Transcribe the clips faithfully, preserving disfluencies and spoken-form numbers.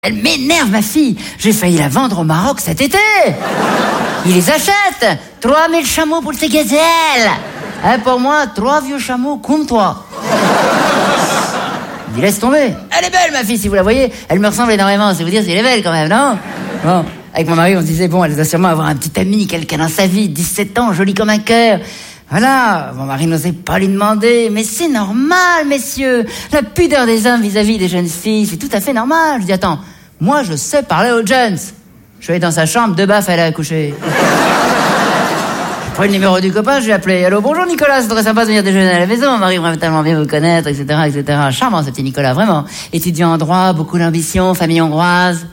Elle m'énerve, ma fille. J'ai failli la vendre au Maroc cet été. Ils les achètent. trois mille chameaux pour ces gazelles. Hein, pour moi, trois vieux chameaux comme toi. Il dit, laisse tomber. Elle est belle, ma fille, si vous la voyez. Elle me ressemble énormément. C'est vous dire si elle est belle, quand même, non? Bon. Avec mon mari, on se disait, bon, elle doit sûrement avoir un petit ami, quelqu'un dans sa vie, dix-sept ans, joli comme un cœur. Voilà, mon mari n'osait pas lui demander, mais c'est normal, messieurs. La pudeur des hommes vis-à-vis des jeunes filles, c'est tout à fait normal. Je dis, attends, moi, je sais parler aux jeunes. Je suis allé dans sa chambre, deux baffes, elle a accouché. J'ai pris le numéro du copain, je lui ai appelé. Allô, bonjour Nicolas, c'est très sympa de venir déjeuner à la maison. Mon mari aimerait tellement bien vous connaître, et cetera, et cetera. Charmant, ce petit Nicolas, vraiment. Étudiant en droit, beaucoup d'ambition, famille hongroise.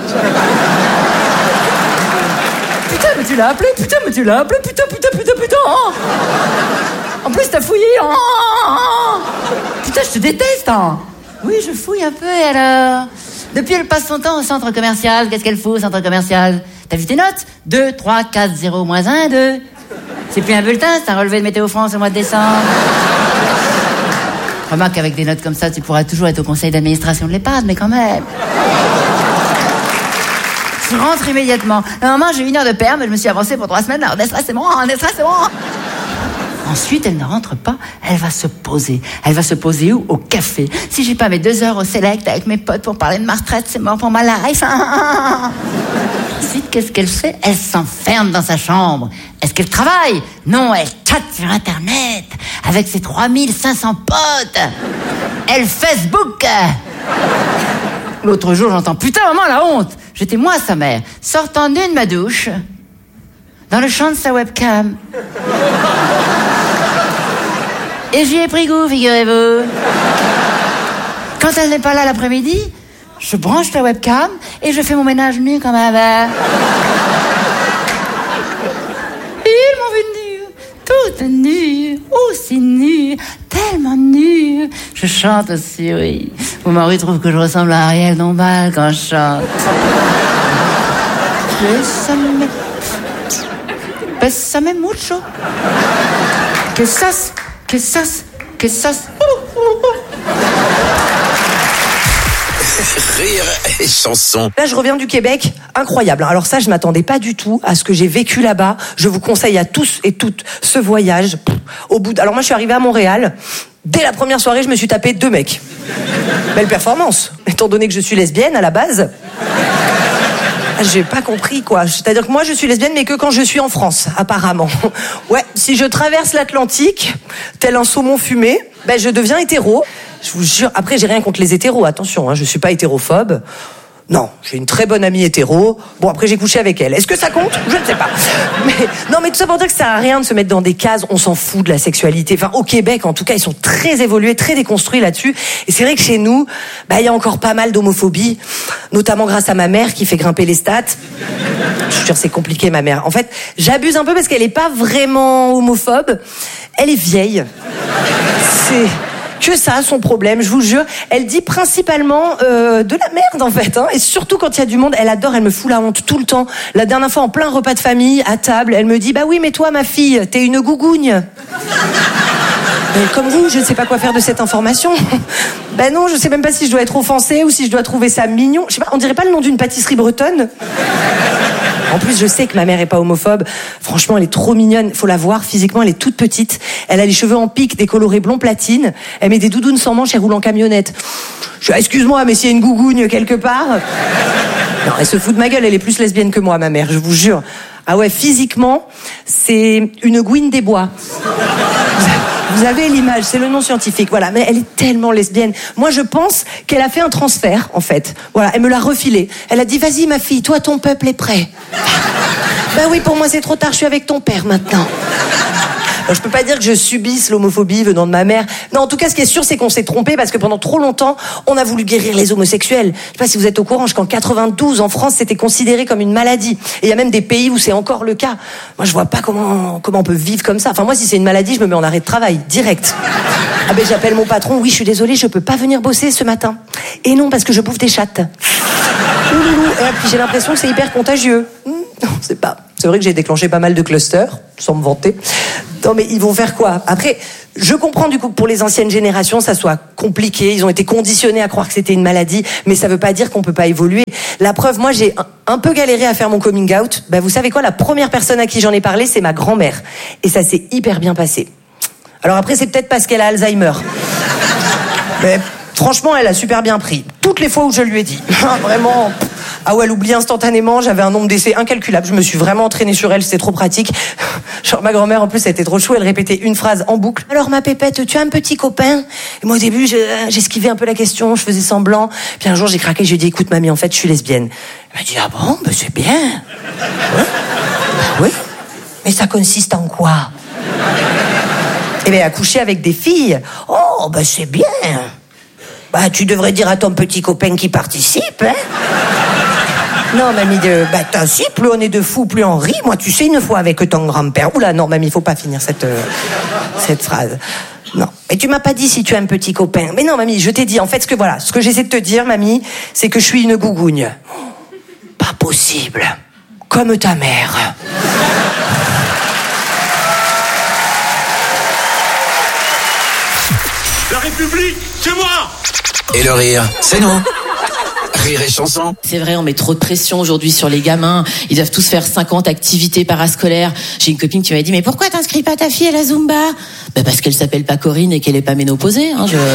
Putain, mais tu l'as appelé, putain, mais tu l'as appelé, putain, putain, putain, putain. Oh. En plus, t'as fouillé. Oh. Putain, je te déteste. Hein. Oui, je fouille un peu, et alors. Depuis, elle passe son temps au centre commercial. Qu'est-ce qu'elle fout au centre commercial? T'as vu tes notes? deux, trois, quatre, zéro, moins un, deux. C'est plus un bulletin, c'est un relevé de Météo France au mois de décembre. Remarque qu'avec des notes comme ça, tu pourras toujours être au conseil d'administration de l'EHPAD, mais quand même. Je rentre immédiatement. Normalement, j'ai une heure de perme, je me suis avancée pour trois semaines. Alors, Nestra, c'est bon, Nestra, c'est bon. Ensuite, elle ne rentre pas, elle va se poser. Elle va se poser où? Au café. Si j'ai pas mes deux heures au Select avec mes potes pour parler de ma retraite, c'est mort pour ma life. Ensuite, qu'est-ce qu'elle fait? Elle s'enferme dans sa chambre. Est-ce qu'elle travaille? Non, elle chatte sur Internet avec ses trois mille cinq cents potes. Elle Facebook. L'autre jour, j'entends, putain, maman, la honte. J'étais moi, sa mère, sortant nue de ma douche, dans le champ de sa webcam. Et j'y ai pris goût, figurez-vous. Quand elle n'est pas là l'après-midi, je branche la webcam et je fais mon ménage nu comme un verre. Ils m'ont vu nue, toute nue, aussi nue, tellement nue. Je chante aussi, oui. Mon mari trouve que je ressemble à Ariel Dombal quand je chante. Bésame, bésame mucho. Que ça, que ça, que ça. Rire et chanson. Là, je reviens du Québec, incroyable. Alors ça, je m'attendais pas du tout à ce que j'ai vécu là-bas. Je vous conseille à tous et toutes ce voyage. Au bout de... Alors moi, je suis arrivée à Montréal. Dès la première soirée, je me suis tapé deux mecs. Belle performance, étant donné que je suis lesbienne à la base. J'ai pas compris, quoi. C'est-à-dire que moi, je suis lesbienne, mais que quand je suis en France, apparemment. Ouais, si je traverse l'Atlantique, tel un saumon fumé, ben, je deviens hétéro. Je vous jure, après, j'ai rien contre les hétéros, attention, hein, je suis pas hétérophobe. Non, j'ai une très bonne amie hétéro. Bon, après, j'ai couché avec elle. Est-ce que ça compte? Je ne sais pas. Mais, non, mais tout ça pour dire que ça sert à rien de se mettre dans des cases. On s'en fout de la sexualité. Enfin, au Québec, en tout cas, ils sont très évolués, très déconstruits là-dessus. Et c'est vrai que chez nous, bah, il y a encore pas mal d'homophobie. Notamment grâce à ma mère qui fait grimper les stats. Je vous jure, c'est compliqué, ma mère. En fait, j'abuse un peu parce qu'elle est pas vraiment homophobe. Elle est vieille. C'est... que ça, son problème, je vous jure. Elle dit principalement euh, de la merde, en fait. Hein, et surtout quand il y a du monde, elle adore, elle me fout la honte tout le temps. La dernière fois, en plein repas de famille, à table, elle me dit « Bah oui, mais toi, ma fille, t'es une gougougne. » Comme vous, je ne sais pas quoi faire de cette information. Ben non, je sais même pas si je dois être offensée ou si je dois trouver ça mignon. Je sais pas, on dirait pas le nom d'une pâtisserie bretonne. En plus, je sais que ma mère est pas homophobe. Franchement, elle est trop mignonne. Faut la voir. Physiquement, elle est toute petite. Elle a les cheveux en pique, décolorés blond platine. Elle met des doudounes sans manches et roule en camionnette. Je dis, excuse-moi, mais s'il y a une gougougne quelque part. Non, elle se fout de ma gueule. Elle est plus lesbienne que moi, ma mère, je vous jure. Ah ouais, physiquement, c'est une gouine des bois. Vous avez l'image, c'est le nom scientifique, voilà. Mais elle est tellement lesbienne. Moi, je pense qu'elle a fait un transfert, en fait. Voilà, elle me l'a refilé. Elle a dit, vas-y, ma fille, toi, ton peuple est prêt. Ben oui, pour moi, c'est trop tard, je suis avec ton père, maintenant. Alors, je peux pas dire que je subisse l'homophobie venant de ma mère. Non, en tout cas, ce qui est sûr, c'est qu'on s'est trompé parce que pendant trop longtemps, on a voulu guérir les homosexuels. Je sais pas si vous êtes au courant, jusqu'en quatre-vingt-douze, en France, c'était considéré comme une maladie. Et il y a même des pays où c'est encore le cas. Moi, je vois pas comment, comment on peut vivre comme ça. Enfin, moi, si c'est une maladie, je me mets en arrêt de travail, direct. Ah ben, j'appelle mon patron, oui, je suis désolée, je peux pas venir bosser ce matin. Et non, parce que je bouffe des chattes. Ouloulou. Et puis j'ai l'impression que c'est hyper contagieux. Non, c'est pas. C'est vrai que j'ai déclenché pas mal de clusters, sans me vanter. Non mais ils vont faire quoi? Après, je comprends du coup que pour les anciennes générations, ça soit compliqué. Ils ont été conditionnés à croire que c'était une maladie, mais ça veut pas dire qu'on peut pas évoluer. La preuve, moi j'ai un, un peu galéré à faire mon coming out. Bah, vous savez quoi? La première personne à qui j'en ai parlé, c'est ma grand-mère. Et ça s'est hyper bien passé. Alors après, c'est peut-être parce qu'elle a Alzheimer. Mais franchement, elle a super bien pris. Toutes les fois où je lui ai dit. Vraiment... Ah ouais, elle oublie instantanément, j'avais un nombre d'essais incalculable, je me suis vraiment entraînée sur elle, c'était trop pratique. Genre ma grand-mère en plus, elle était trop chou, elle répétait une phrase en boucle. Alors ma pépette, tu as un petit copain? Et moi au début, j'esquivais un peu la question, je faisais semblant. Puis un jour j'ai craqué, je lui ai dit écoute mamie, en fait je suis lesbienne. Elle m'a dit ah bon, ben c'est bien. Ouais. Ben oui. Mais ça consiste en quoi? Eh bien à coucher avec des filles. Oh ben c'est bien. Bah tu devrais dire à ton petit copain qui participe, hein. Non, mamie, de, bah, t'as si, plus on est de fous, plus on rit. Moi, tu sais, une fois avec ton grand-père. Oula, non, mamie, faut pas finir cette, euh, cette phrase. Non. Mais tu m'as pas dit si tu as un petit copain. Mais non, mamie, je t'ai dit, en fait, ce que, voilà, ce que j'essaie de te dire, mamie, c'est que je suis une gougougne. Pas possible. Comme ta mère. La République, c'est moi! Et le rire, c'est nous. Rire et chanson. C'est vrai, on met trop de pression aujourd'hui sur les gamins. Ils doivent tous faire cinquante activités parascolaires. J'ai une copine qui m'a dit, mais pourquoi t'inscris pas ta fille à la Zumba? Bah parce qu'elle s'appelle pas Corinne et qu'elle est pas ménopausée. Hein, je...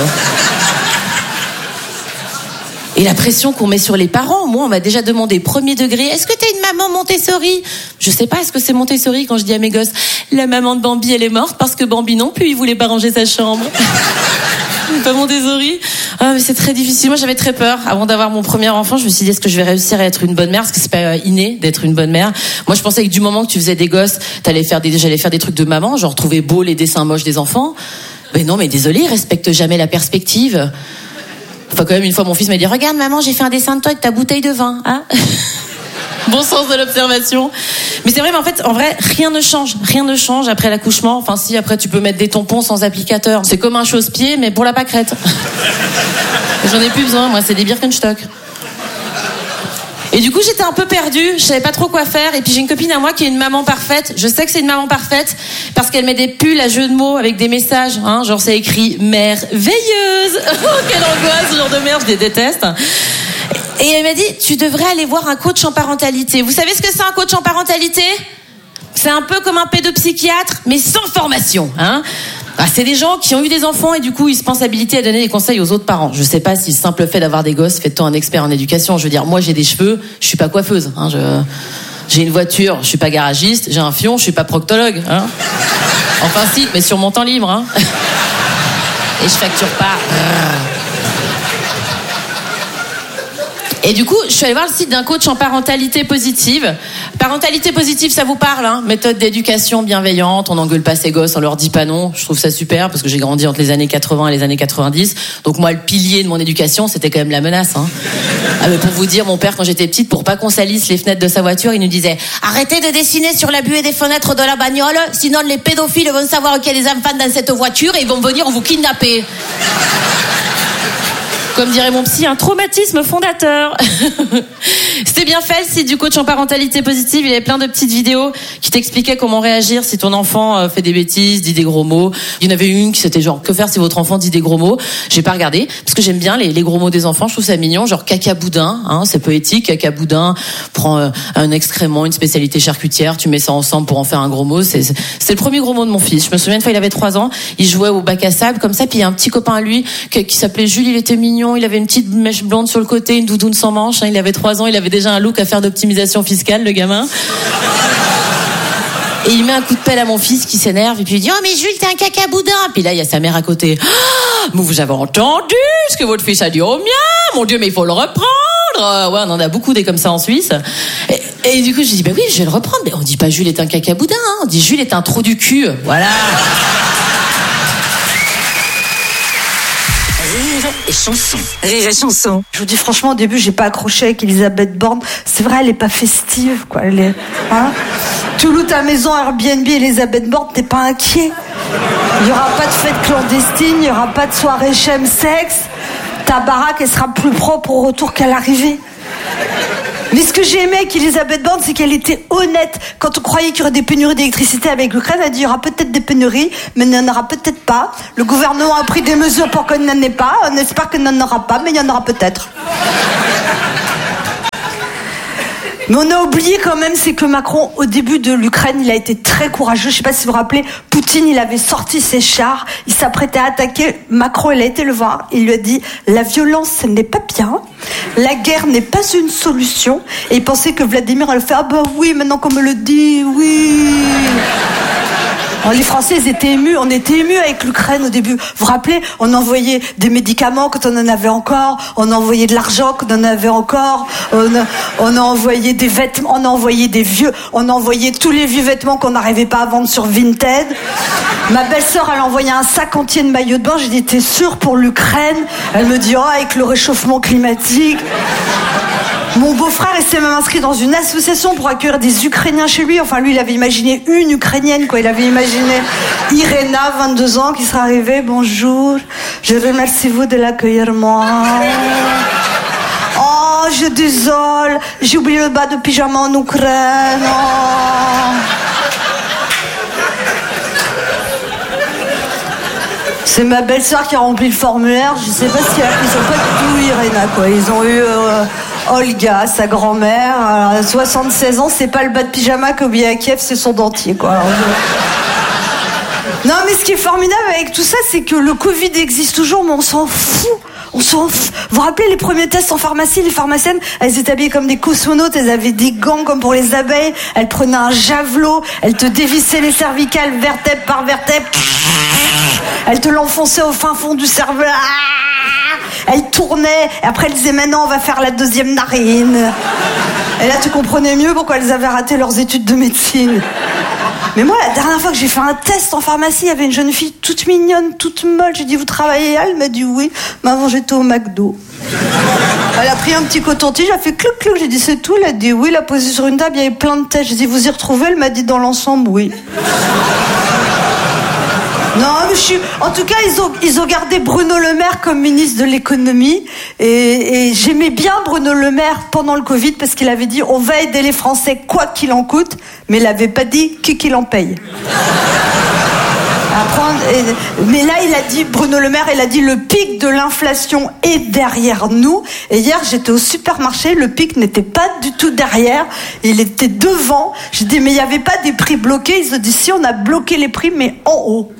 Et la pression qu'on met sur les parents. Moi, on m'a déjà demandé premier degré, est-ce que t'es une maman Montessori? Je sais pas, est-ce que c'est Montessori quand je dis à mes gosses, la maman de Bambi, elle est morte parce que Bambi non plus, il voulait pas ranger sa chambre. Pas Montessori. Ah, mais c'est très difficile. Moi, j'avais très peur. Avant d'avoir mon premier enfant, je me suis dit, est-ce que je vais réussir à être une bonne mère? Parce que c'est pas inné d'être une bonne mère. Moi, je pensais que du moment que tu faisais des gosses, t'allais faire des, j'allais faire des trucs de maman, genre trouver beau les dessins moches des enfants. Mais non, mais désolé, ils respectent jamais la perspective. Enfin, quand même, une fois, mon fils m'a dit, regarde, maman, j'ai fait un dessin de toi avec ta bouteille de vin, hein? Bon sens de l'observation. Mais c'est vrai, mais en fait, en vrai, rien ne change. Rien ne change après l'accouchement. Enfin, si, après, tu peux mettre des tampons sans applicateur. C'est comme un chausse-pied, mais pour la pâquerette. J'en ai plus besoin, moi, c'est des Birkenstock. Et du coup, j'étais un peu perdue, je savais pas trop quoi faire. Et puis j'ai une copine à moi qui est une maman parfaite. Je sais que c'est une maman parfaite parce qu'elle met des pulls à jeu de mots avec des messages, hein, genre c'est écrit merveilleuse. Oh, quelle angoisse, ce genre de merde, je les déteste. Et elle m'a dit, tu devrais aller voir un coach en parentalité. Vous savez ce que c'est un coach en parentalité? C'est un peu comme un pédopsychiatre, mais sans formation, hein. Ah, c'est des gens qui ont eu des enfants et du coup ils se pensent habilités à donner des conseils aux autres parents. Je sais pas si le simple fait d'avoir des gosses fait de toi un expert en éducation. Je veux dire, moi j'ai des cheveux, je suis pas coiffeuse, hein, je... j'ai une voiture, je suis pas garagiste, j'ai un fion, je suis pas proctologue, hein. Enfin si, mais sur mon temps libre, hein. Et je facture pas. Et du coup, je suis allée voir le site d'un coach en parentalité positive. Parentalité positive, ça vous parle, hein? Méthode d'éducation bienveillante, on n'engueule pas ses gosses, on leur dit pas non. Je trouve ça super parce que j'ai grandi entre les années quatre-vingts et les années quatre-vingt-dix. Donc moi, le pilier de mon éducation, c'était quand même la menace, hein. Ah, mais pour vous dire, mon père, quand j'étais petite, pour pas qu'on salisse les fenêtres de sa voiture, il nous disait « Arrêtez de dessiner sur la buée des fenêtres de la bagnole, sinon les pédophiles vont savoir qu'il y a des enfants dans cette voiture et ils vont venir vous kidnapper. » Comme dirait mon psy, un traumatisme fondateur. C'était bien fait, le site du coach en parentalité positive. Il y avait plein de petites vidéos qui t'expliquaient comment réagir si ton enfant fait des bêtises, dit des gros mots. Il y en avait une qui c'était genre, que faire si votre enfant dit des gros mots? J'ai pas regardé, parce que j'aime bien les, les gros mots des enfants, je trouve ça mignon. Genre caca boudin, hein, c'est poétique. Caca boudin, prends euh, un excrément, une spécialité charcutière, tu mets ça ensemble pour en faire un gros mot. C'est, c'est, c'est le premier gros mot de mon fils. Je me souviens une fois, il avait trois ans, il jouait au bac à sable, comme ça, puis il y a un petit copain à lui qui, qui s'appelait Jules, il était mignon. Il avait une petite mèche blonde sur le côté, une doudoune sans manches. Hein, il avait trois ans, il avait déjà un look à faire d'optimisation fiscale, le gamin. Et il met un coup de pelle à mon fils qui s'énerve et puis il dit « Oh mais Jules, t'es un caca boudin !» Puis là, il y a sa mère à côté. Ah, mais vous avez entendu ce que votre fils a dit au mien? Mon Dieu, mais il faut le reprendre. Ouais, on en a beaucoup des comme ça en Suisse. Et, et du coup, je dis « Bah oui, je vais le reprendre. » Mais on dit pas Jules est un caca boudin, hein. On dit Jules est un trou du cul. Voilà. Rire et chanson. Rire et chanson. Je vous dis franchement, au début, j'ai pas accroché avec Elisabeth Borne. C'est vrai, elle est pas festive, quoi. Elle est, hein. Tu loues ta maison Airbnb, Elisabeth Borne, t'es pas inquiet. Il y aura pas de fête clandestine, il y aura pas de soirée chemsex. Ta baraque, elle sera plus propre au retour qu'à l'arrivée. Mais ce que j'ai aimé avec Elisabeth Borne, c'est qu'elle était honnête. Quand on croyait qu'il y aurait des pénuries d'électricité avec l'Ukraine, elle a dit il y aura peut-être des pénuries, mais il n'y en aura peut-être pas. Le gouvernement a pris des mesures pour qu'il n'y en ait pas. On espère qu'il n'y en aura pas, mais il y en aura peut-être. Mais on a oublié quand même, c'est que Macron, au début de l'Ukraine, il a été très courageux. Je sais pas si vous vous rappelez, Poutine, il avait sorti ses chars, il s'apprêtait à attaquer. Macron, il a été le voir, il lui a dit « La violence, ce n'est pas bien, la guerre n'est pas une solution. » Et il pensait que Vladimir allait faire « Ah bah oui, maintenant qu'on me le dit, oui !» Alors, les Français, ils étaient émus. On était émus avec l'Ukraine au début. Vous vous rappelez, on envoyait des médicaments quand on en avait encore. On envoyait de l'argent quand on en avait encore. On a, on a envoyé des vêtements. On a envoyé des vieux. On a envoyé tous les vieux vêtements qu'on n'arrivait pas à vendre sur Vinted. Ma belle-sœur, elle a envoyé un sac entier de maillots de bain. J'ai dit, t'es sûre pour l'Ukraine? Elle me dit, oh, avec le réchauffement climatique. Mon beau-frère, il s'est même inscrit dans une association pour accueillir des Ukrainiens chez lui. Enfin, lui, il avait imaginé une Ukrainienne, quoi. Il avait imaginé Irena, vingt-deux ans, qui serait arrivée. Bonjour, je remercie vous de l'accueillir, moi. Oh, je désole, j'ai oublié le bas de pyjama en Ukraine. Oh. C'est ma belle-sœur qui a rempli le formulaire. Je sais pas si ils sont pas du tout Irena, quoi. Ils ont eu euh, Olga, sa grand-mère, à soixante-seize ans. C'est pas le bas de pyjama qu'a oublié à Kiev, c'est son dentier, quoi. Alors, je... Non, mais ce qui est formidable avec tout ça, c'est que le Covid existe toujours, mais on s'en fout. On s'en fout. Vous vous rappelez les premiers tests en pharmacie? Les pharmaciennes, elles étaient habillées comme des cosmonautes, elles avaient des gants comme pour les abeilles, elles prenaient un javelot, elles te dévissaient les cervicales vertèbre par vertèbre, elles te l'enfonçaient au fin fond du cerveau, elles tournaient, et après elles disaient maintenant on va faire la deuxième narine. Et là tu comprenais mieux pourquoi elles avaient raté leurs études de médecine. Mais moi, la dernière fois que j'ai fait un test en pharmacie, il y avait une jeune fille toute mignonne, toute molle. J'ai dit, vous travaillez? Elle m'a dit oui. Mais avant, j'étais au McDo. Elle a pris un petit coton-tige, elle a fait clouc clouc. J'ai dit, c'est tout? Elle a dit oui. Elle a posé sur une table, il y avait plein de tests. J'ai dit, vous y retrouvez? Elle m'a dit, dans l'ensemble, oui. Non, mais je suis... En tout cas, ils ont, ils ont gardé Bruno Le Maire comme ministre de l'économie. Et, et j'aimais bien Bruno Le Maire pendant le Covid parce qu'il avait dit on va aider les Français quoi qu'il en coûte, mais il n'avait pas dit qui qu'il en paye. Apprendre, et, mais là, il a dit, Bruno Le Maire, il a dit le pic de l'inflation est derrière nous. Et hier, j'étais au supermarché, le pic n'était pas du tout derrière, il était devant. J'ai dit, mais il n'y avait pas des prix bloqués. Ils ont dit, si, on a bloqué les prix, mais en haut.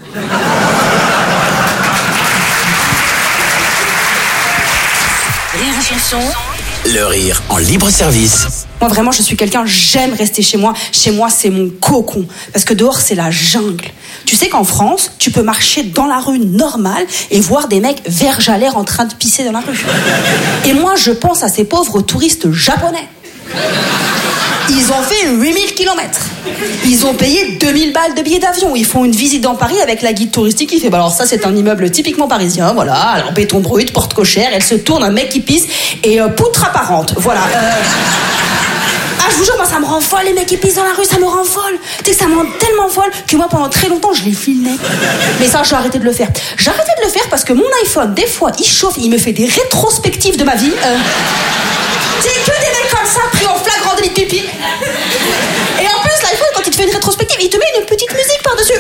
Rire et chanson. Le rire en libre service. Moi vraiment je suis quelqu'un, j'aime rester chez moi. Chez moi c'est mon cocon. Parce que dehors c'est la jungle. Tu sais qu'en France, tu peux marcher dans la rue normale et voir des mecs verge à l'air en train de pisser dans la rue. Et moi je pense à ces pauvres touristes japonais. Ils ont fait huit mille kilomètres. Ils ont payé deux mille balles de billets d'avion. Ils font une visite dans Paris avec la guide touristique qui fait bah alors ça c'est un immeuble typiquement parisien, voilà, alors béton brut, porte cochère, elle se tourne, un mec qui pisse et euh, poutre apparente, voilà. Euh... Ah je vous jure, moi ça me rend folle, les mecs qui pissent dans la rue, ça me rend folle. Tu sais que ça me rend tellement folle que moi pendant très longtemps je les filmais. Mais ça j'ai arrêté de le faire. J'ai arrêté de le faire parce que mon iPhone des fois il chauffe, il me fait des rétrospectives de ma vie. Euh... C'est que des mecs comme ça pris en flagrant délit de pipi. Et en plus l'iPhone quand il te fait une rétrospective, il te met une petite musique par-dessus.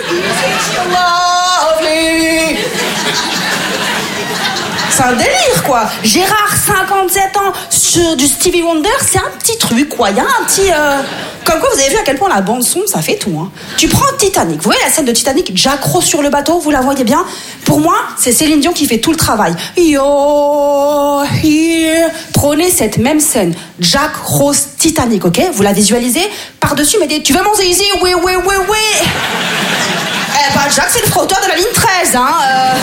C'est un délire quoi. Gérard, cinquante-sept ans, sur du Stevie Wonder, c'est un petit truc quoi. Il y a un petit... Euh... Comme quoi vous avez vu à quel point la bande son ça fait tout hein. Tu prends Titanic, vous voyez la scène de Titanic, Jack Rose sur le bateau, vous la voyez bien? Pour moi c'est Céline Dion qui fait tout le travail. Yo here. Prenez cette même scène, Jack Rose Titanic, ok? Vous la visualisez? Par-dessus mettez tu veux manger ici? Oui oui oui oui. Eh ben Jack c'est le frotteur de la ligne treize hein euh...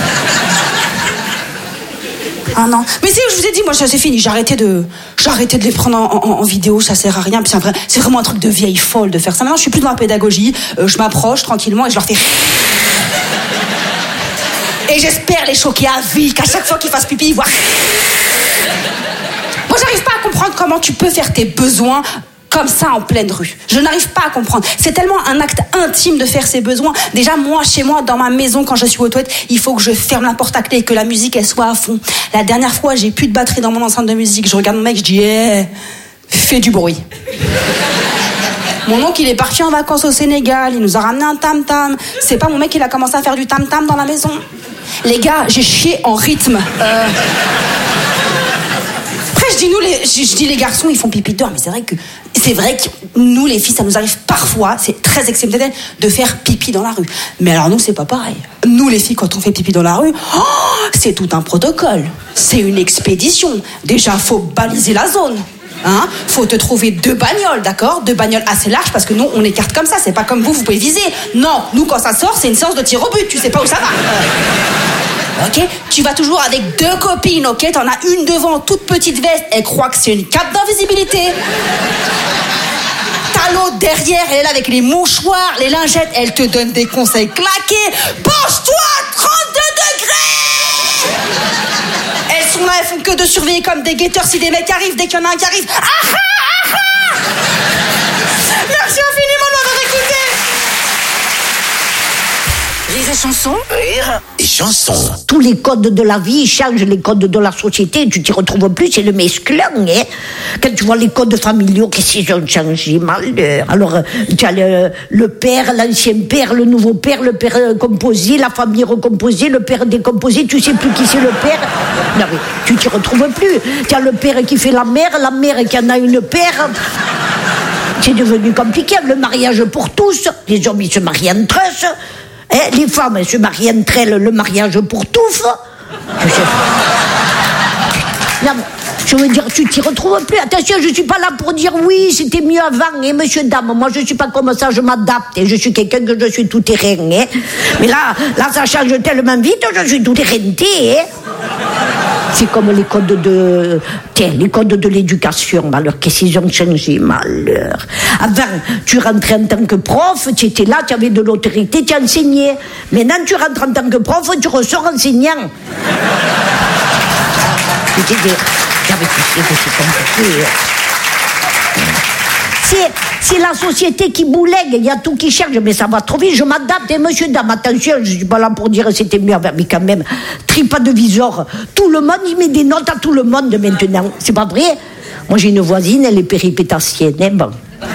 Ah non, mais c'est, je vous ai dit, moi ça c'est fini, j'ai arrêté de, j'ai arrêté de les prendre en, en, en vidéo, ça sert à rien, puis c'est, vrai, c'est vraiment un truc de vieille folle de faire ça. Maintenant je suis plus dans la pédagogie, euh, je m'approche tranquillement et je leur fais... Et j'espère les choquer à vie, qu'à chaque fois qu'ils fassent pipi, ils voient... Moi j'arrive pas à comprendre comment tu peux faire tes besoins comme ça en pleine rue. Je n'arrive pas à comprendre. C'est tellement un acte intime de faire ses besoins. Déjà, moi, chez moi, dans ma maison, quand je suis aux toilettes, il faut que je ferme la porte à clé et que la musique, elle soit à fond. La dernière fois, j'ai plus de batterie dans mon enceinte de musique. Je regarde mon mec, je dis, eh, fait du bruit. Mon oncle, il est parti en vacances au Sénégal, il nous a ramené un tam-tam. C'est pas mon mec, il a commencé à faire du tam-tam dans la maison. Les gars, j'ai chié en rythme. Euh... Après, je dis nous, les, je, je dis les garçons, ils font pipi dehors, mais c'est vrai que c'est vrai que nous, les filles, ça nous arrive parfois, c'est très exceptionnel, de faire pipi dans la rue. Mais alors nous, c'est pas pareil. Nous, les filles, quand on fait pipi dans la rue, oh, c'est tout un protocole. C'est une expédition. Déjà, faut baliser la zone. Hein, faut te trouver deux bagnoles, d'accord? Deux bagnoles assez larges parce que nous on écarte comme ça, c'est pas comme vous, vous pouvez viser. Non, nous quand ça sort, c'est une séance de tir au but, tu sais pas où ça va. Ok? Tu vas toujours avec deux copines, ok? T'en as une devant, toute petite veste, elle croit que c'est une cape d'invisibilité. T'as l'autre derrière, elle est là avec les mouchoirs, les lingettes, elle te donne des conseils claqués. Penche-toi, trente-deux degrés! Elles sont là, elles font que de surveiller comme des guetteurs si des mecs arrivent, dès qu'il y en a un qui arrive. Ah ah ah ah! Merci infiniment de m'avoir écouté. Rire et chanson. Rire et chanson. Tous les codes de la vie changent, les codes de la société, tu t'y retrouves plus, c'est le mesclun, hein. Quand tu vois les codes familiaux, qu'est-ce qu'ils ont changé, malheur. Alors, tu as le, le père, l'ancien père, le nouveau père, le père composé, la famille recomposée, le père décomposé, tu sais plus qui c'est le père. Non mais, tu t'y retrouves plus. Tu as le père qui fait la mère, la mère qui en a une père. C'est devenu compliqué, le mariage pour tous, les hommes ils se marient entre eux. Eh, les femmes, elles se marient entre elles, le mariage pour tous. Tu sais. Non, je veux dire, tu t'y retrouves plus. Attention, je suis pas là pour dire oui, c'était mieux avant, hein, monsieur, dame. Moi, je suis pas comme ça, je m'adapte. Et je suis quelqu'un que je suis tout terrain, hein. Mais là, là, ça change tellement vite, je suis tout terrainté, hein. C'est comme les codes de, tiens, les codes de l'éducation. Alors, qu'est-ce qu'ils ont changé, malheur. Avant, tu rentrais en tant que prof, tu étais là, tu avais de l'autorité, tu enseignais. Maintenant, tu rentres en tant que prof, tu ressors enseignant. Tu te dis, j'avais touché que c'est compliqué. C'est, c'est la société qui boulègue, il y a tout qui cherche, mais ça va trop vite, je m'adapte, et monsieur, dame, attention, je suis pas là pour dire que c'était mieux, mais quand même, TripAdvisor, tout le monde, il met des notes à tout le monde maintenant, c'est pas vrai? Moi j'ai une voisine, elle est péripétassienne, hein, bon.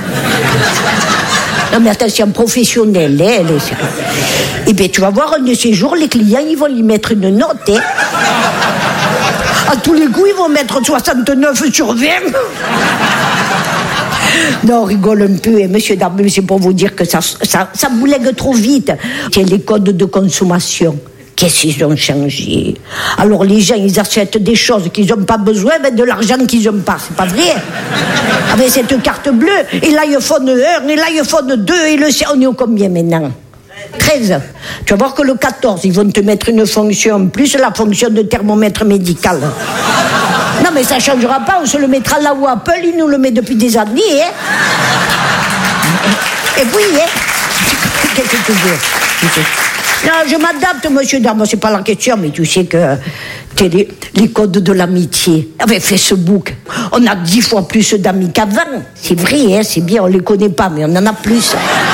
Non mais attention, professionnelle, hein, elle est... Eh bien tu vas voir, un de ces jours, les clients, ils vont lui mettre une note, hein. À tous les coups, ils vont mettre soixante-neuf sur vingt. Non, on rigole un peu, et monsieur Darbe, c'est pour vous dire que ça, ça, ça boulègue trop vite. Tiens, les codes de consommation, qu'est-ce qu'ils ont changé? Alors les gens, ils achètent des choses qu'ils n'ont pas besoin, mais de l'argent qu'ils n'ont pas, c'est pas vrai? Avec cette carte bleue, et l'iPhone un, et l'iPhone deux, et le... On est au combien maintenant? treize. Tu vas voir que le quatorze, ils vont te mettre une fonction en plus, la fonction de thermomètre médical. Non mais ça ne changera pas, on se le mettra là où Apple, il nous le met depuis des années, hein. Et oui, hein. Qu'est-ce que tu veux? Non, je m'adapte, monsieur Darmo, c'est pas la question, mais tu sais que les, les codes de l'amitié, avec Facebook, on a dix fois plus d'amis qu'avant. C'est vrai, hein, c'est bien, on les connaît pas, mais on en a plus.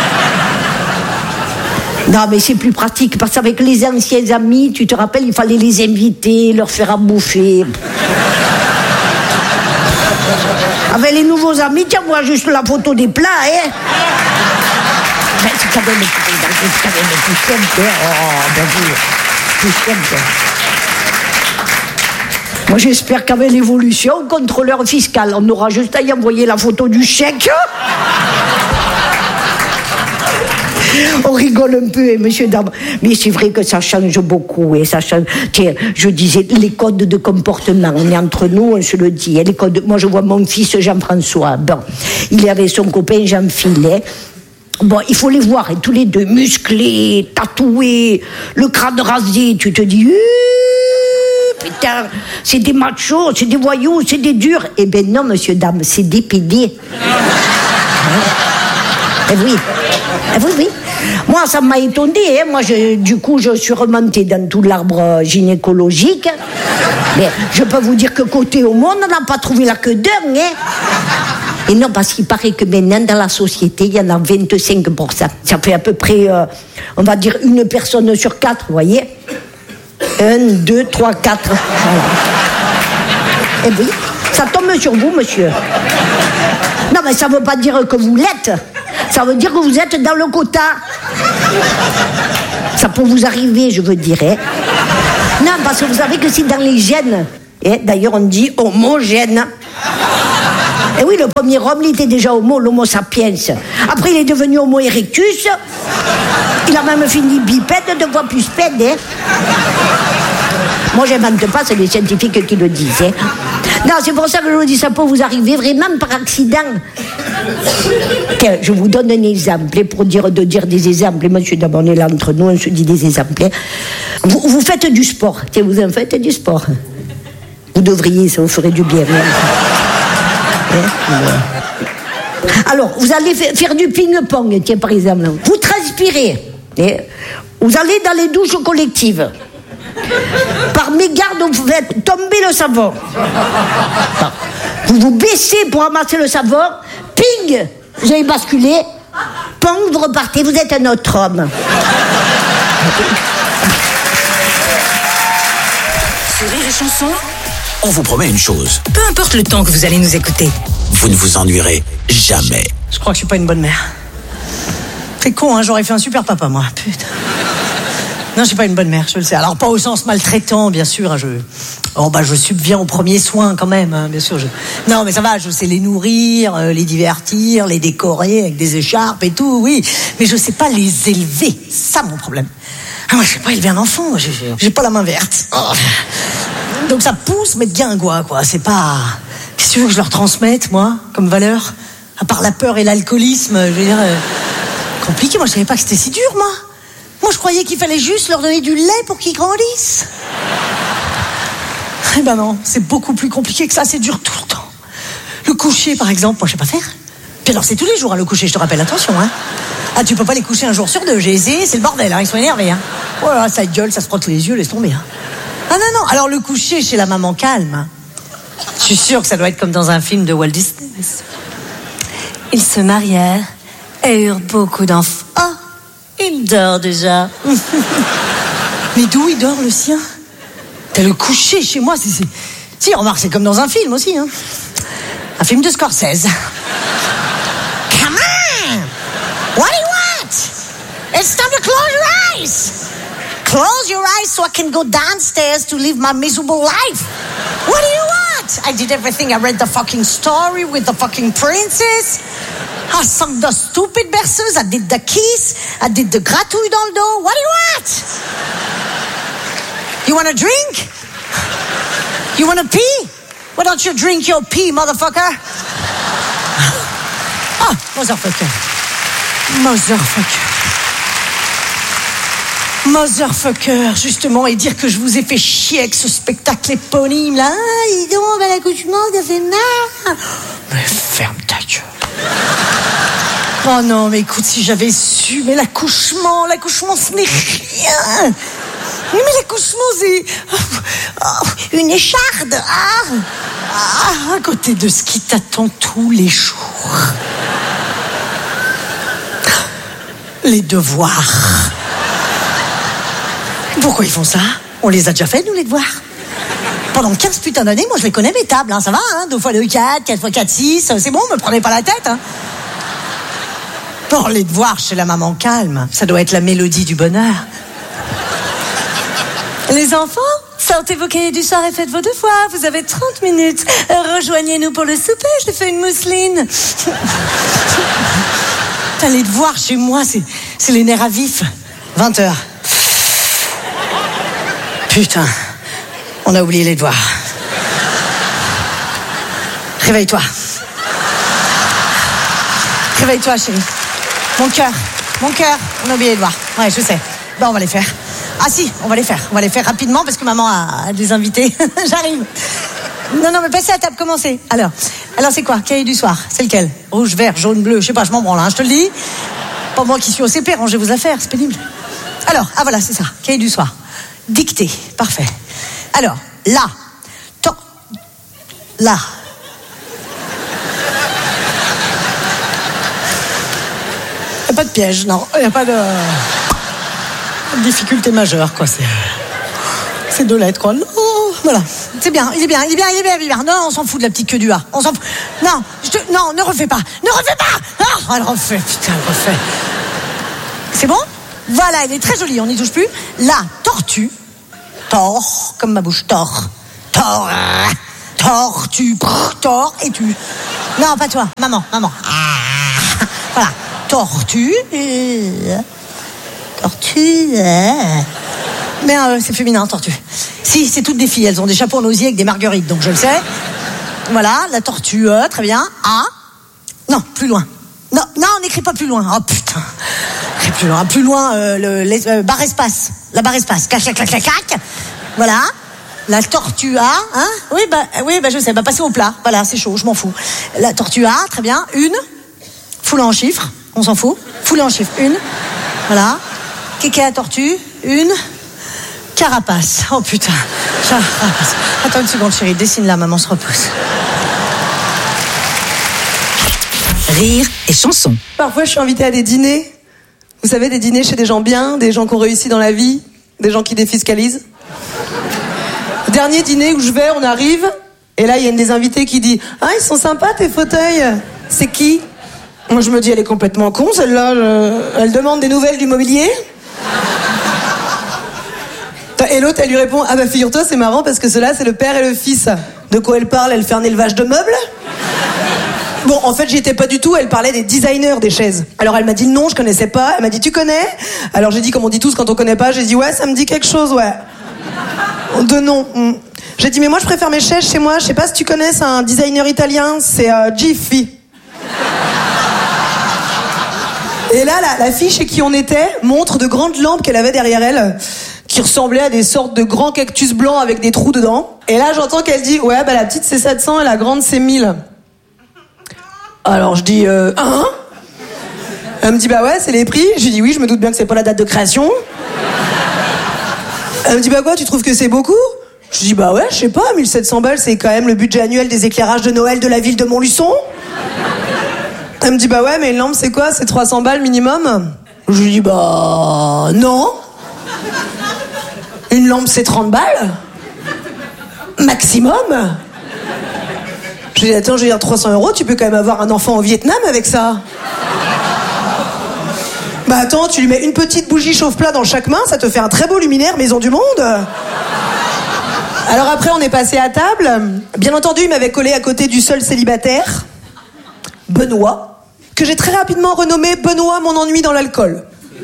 Non, mais c'est plus pratique, parce qu'avec les anciens amis, tu te rappelles, il fallait les inviter, leur faire à bouffer. Avec les nouveaux amis, tiens, moi, juste la photo des plats, hein. Ben, c'est quand même, c'est quand même plus simple, hein. Oh, ben oui, plus simple. Moi, j'espère qu'avec l'évolution, contrôleur fiscal, on aura juste à y envoyer la photo du chèque. On rigole un peu, hein, monsieur Dame. Mais c'est vrai que ça change beaucoup. Et ça change. Tiens, je disais, les codes de comportement, on est entre nous, on se le dit. Les codes... Moi, je vois mon fils Jean-François. Bon, il est avec son copain Jean-Phil. Bon, il faut les voir, hein, tous les deux, musclés, tatoués, le crâne rasé. Tu te dis, putain, c'est des machos, c'est des voyous, c'est des durs. Eh ben non, monsieur Dame, c'est des pédés. Eh oui, eh oui, oui. Moi, ça m'a étonné. Hein. Moi, je, du coup, je suis remontée dans tout l'arbre gynécologique. Mais je peux vous dire que côté au monde, on n'a pas trouvé la queue d'un. Hein. Et non, parce qu'il paraît que maintenant, dans la société, il y en a vingt-cinq pour cent. Ça fait à peu près, euh, on va dire, une personne sur quatre, vous voyez. Un, deux, trois, quatre. Voilà. Eh oui, ça tombe sur vous, monsieur. Non, mais ça veut pas dire que vous l'êtes. Ça veut dire que vous êtes dans le quota. Ça peut vous arriver, je veux dire. Hein. Non, parce que vous savez que c'est dans les gènes. Hein. D'ailleurs, on dit homogène. Et oui, le premier homme, il était déjà homo, l'homo sapiens. Après, il est devenu homo erectus. Il a même fini bipède, deux fois plus pède. Hein. Moi, j'invente pas, c'est les scientifiques qui le disent. Hein. Non, c'est pour ça que je vous dis, ça peut vous arriver vraiment par accident. Tiens, je vous donne un exemple, pour dire, de dire des exemples. Monsieur, d'abord, on est là entre nous, on se dit des exemples. Vous, vous faites du sport. Tiens, vous en faites du sport. Vous devriez, ça vous ferait du bien. Hein. Alors, vous allez faire du ping-pong, tiens, par exemple. Vous transpirez. Vous allez dans les douches collectives. Par mégarde, vous faites tomber le savon. Vous vous baissez pour ramasser le savon. Ping, vous avez basculé. Pong, vous repartez, vous êtes un autre homme. Sur Rire et Chanson, on vous promet une chose. Peu importe le temps que vous allez nous écouter, vous ne vous ennuierez jamais. Je crois que je suis pas une bonne mère. C'est con, hein, j'aurais fait un super papa, moi. Putain. Non, je suis pas une bonne mère, je le sais. Alors, pas au sens maltraitant, bien sûr. Hein, je... Oh, bah, je subviens aux premiers soins, quand même, hein, bien sûr. Je... Non, mais ça va, je sais les nourrir, euh, les divertir, les décorer avec des écharpes et tout, oui. Mais je sais pas les élever. C'est ça, mon problème. Ah, moi, je sais pas élever un enfant. Moi, j'ai, j'ai pas la main verte. Oh. Donc, ça pousse, mais de guingois, quoi. C'est pas... Qu'est-ce que tu veux que je leur transmette, moi, comme valeur? À part la peur et l'alcoolisme, je veux dire... Euh... Compliqué, moi, je savais pas que c'était si dur, moi. Moi, je croyais qu'il fallait juste leur donner du lait pour qu'ils grandissent. Eh ben non, c'est beaucoup plus compliqué que ça, c'est dur tout le temps. Le coucher, par exemple, moi, je sais pas faire. Puis alors, c'est tous les jours, hein, le coucher, je te rappelle, attention, hein. Ah, tu peux pas les coucher un jour sur deux, j'ai essayé, c'est le bordel, hein, ils sont énervés, hein. Oh là là, ça gueule, ça se frotte les yeux, laisse tomber, hein. Ah non, non, alors le coucher chez la maman calme, hein. Je suis sûre que ça doit être comme dans un film de Walt Disney. Ils se marièrent et eurent beaucoup d'enfants. Oh, il dort déjà. Mais d'où il dort, le sien? T'as le coucher chez moi, c'est... c'est... Si, remarque, c'est comme dans un film aussi, hein. Un film de Scorsese. Come on! What do you want? It's time to close your eyes! Close your eyes so I can go downstairs to live my miserable life. What do you want? I did everything. I read the fucking story with the fucking princess. I sang the stupid berceuse. I did the kiss. I did the gratouille dans le dos. What do you want? You want a drink? You want to pee? Why don't you drink your pee, motherfucker? Ah, motherfucker. Motherfucker. Motherfucker, justement, et dire que je vous ai fait chier avec ce spectacle éponyme, là. Ah, dis donc, bah, l'accouchement, ça fait mal. Mais ferme ta gueule. Oh non, mais écoute, si j'avais su, mais l'accouchement, l'accouchement, ce n'est rien. Mais l'accouchement, c'est oh, une écharde. Ah, ah, à côté de ce qui t'attend tous les jours. Les devoirs. Pourquoi ils font ça? On les a déjà fait, nous, les devoirs. Pendant quinze putains d'années, moi, je les connais, mes tables, hein, ça va, hein, deux fois deux, quatre, quatre fois quatre, six, c'est bon, me prenez pas la tête, hein. Bon, les devoirs chez la maman calme, ça doit être la mélodie du bonheur. Les enfants, sortez vos cahiers du soir et faites vos devoirs, vous avez trente minutes. Rejoignez-nous pour le souper, je fais une mousseline. Putain, les devoirs chez moi, c'est, c'est les nerfs à vif. vingt heures. Putain, on a oublié les devoirs. Réveille-toi. Réveille-toi, chérie. Mon cœur, mon cœur, on a oublié les devoirs. Ouais, je sais. Bon, on va les faire. Ah si, on va les faire. On va les faire rapidement parce que maman a, a des invités. J'arrive. Non, non, mais passez à table, commencez. Alors, alors c'est quoi? Cahier du soir, c'est lequel? Rouge, vert, jaune, bleu, je sais pas, je m'en branle, hein, je te le dis. Pas moi qui suis au C P, rangez vos affaires, c'est pénible. Alors, ah voilà, c'est ça, cahier du soir. Dictée, parfait. Alors, là, to, là. Il n'y a pas de piège, non, il n'y a pas de... difficulté majeure, quoi, c'est... C'est deux lettres, quoi. Non, voilà, c'est bien, il est bien, il est bien, il est bien, il est bien. Non, on s'en fout de la petite queue du A. On s'en fout. Non, je je te... Non, ne refais pas. Ne refais pas. Ah, elle refait, putain, elle refait. C'est bon? Voilà, elle est très jolie, on n'y touche plus. La tortue, tord, comme ma bouche, tord, tord, tortue, tord, et tu... Non, pas toi, maman, maman. Ah, voilà, tortue, tortue... Mais euh, c'est féminin, tortue. Si, c'est toutes des filles, elles ont des chapeaux en osier avec des marguerites, donc je le sais. Voilà, la tortue, euh, très bien. Ah, non, plus loin. Non, non, on n'écrit pas plus loin. Oh putain, écrit plus loin, plus loin. Euh, le les, euh, barre espace, la barre espace. Clac, clac, clac, clac, clac. Voilà. La tortue A, hein? Oui, bah, oui, bah je sais. Bah passez au plat. Voilà, c'est chaud, je m'en fous. La tortue A, très bien. Une. Foule en chiffres. On s'en fout. Foule en chiffres. Une. Voilà. Qu'est-ce la tortue? Une. Carapace. Oh putain. Carapace. Attends une seconde, chérie. Dessine-la, maman se repose. Rire et chanson. Parfois, je suis invitée à des dîners. Vous savez, des dîners chez des gens bien, des gens qui ont réussi dans la vie, des gens qui défiscalisent. Dernier dîner où je vais, on arrive, et là, il y a une des invitées qui dit « Ah, ils sont sympas, tes fauteuils. C'est qui ?» Moi, je me dis « Elle est complètement con, celle-là. Je... Elle demande des nouvelles du mobilier. » Et l'autre, elle lui répond « Ah bah, figure-toi, c'est marrant, parce que ceux-là, c'est le père et le fils. » De quoi elle parle? Elle fait un élevage de meubles? Bon, en fait, j'y étais pas du tout. Elle parlait des designers des chaises. Alors, elle m'a dit le nom, je connaissais pas. Elle m'a dit, tu connais? Alors, j'ai dit, comme on dit tous quand on connaît pas, j'ai dit, ouais, ça me dit quelque chose, ouais. De nom. J'ai dit, mais moi, je préfère mes chaises chez moi. Je sais pas si tu connais, c'est un designer italien, c'est euh, Jiffy. Et là, la, la fille chez qui on était montre de grandes lampes qu'elle avait derrière elle, qui ressemblaient à des sortes de grands cactus blancs avec des trous dedans. Et là, j'entends qu'elle dit, ouais, bah, la petite, c'est sept cents et la grande, c'est mille. Alors je dis euh, hein? Elle me dit bah ouais, c'est les prix. Je lui dis oui, je me doute bien que c'est pas la date de création. Elle me dit bah quoi, tu trouves que c'est beaucoup? Je dis bah ouais, je sais pas, mille sept cents balles, c'est quand même le budget annuel des éclairages de Noël de la ville de Montluçon. Elle me dit bah ouais, mais une lampe c'est quoi? C'est trois cents balles minimum? Je lui dis bah non. Une lampe c'est trente balles maximum. Je lui dis, attends, je veux dire, trois cents euros, tu peux quand même avoir un enfant au Vietnam avec ça. Bah attends, tu lui mets une petite bougie chauffe-plat dans chaque main, ça te fait un très beau luminaire maison du monde. Alors après, on est passé à table. Bien entendu, il m'avait collé à côté du seul célibataire, Benoît, que j'ai très rapidement renommé Benoît, mon ennui dans l'alcool.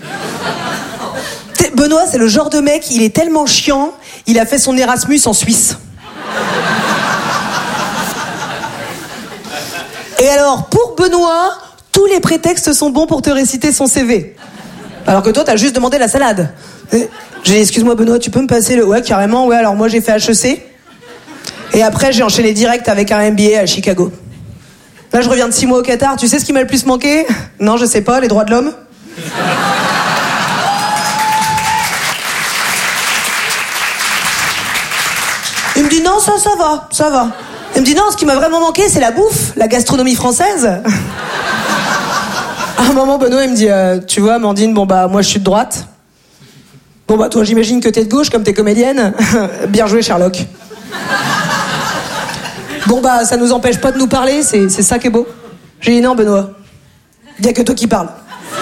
Benoît, c'est le genre de mec, il est tellement chiant, il a fait son Erasmus en Suisse. Et alors, pour Benoît, tous les prétextes sont bons pour te réciter son C V. Alors que toi, t'as juste demandé la salade. J'ai dit, excuse-moi Benoît, tu peux me passer le... Ouais, carrément, ouais, alors moi j'ai fait H E C. Et après, j'ai enchaîné direct avec un M B A à Chicago. Là, je reviens de six mois au Qatar. Tu sais ce qui m'a le plus manqué? Non, je sais pas, les droits de l'homme. Il me dit, non, ça, ça va, ça va. Il me dit non, ce qui m'a vraiment manqué, c'est la bouffe, la gastronomie française. À un moment, Benoît, il me dit, euh, tu vois, Amandine, bon bah, moi je suis de droite. Bon bah, toi, j'imagine que t'es de gauche, comme t'es comédienne. Bien joué, Sherlock. Bon bah, ça nous empêche pas de nous parler, c'est, c'est ça qui est beau. J'ai dit non, Benoît, il y a que toi qui parles.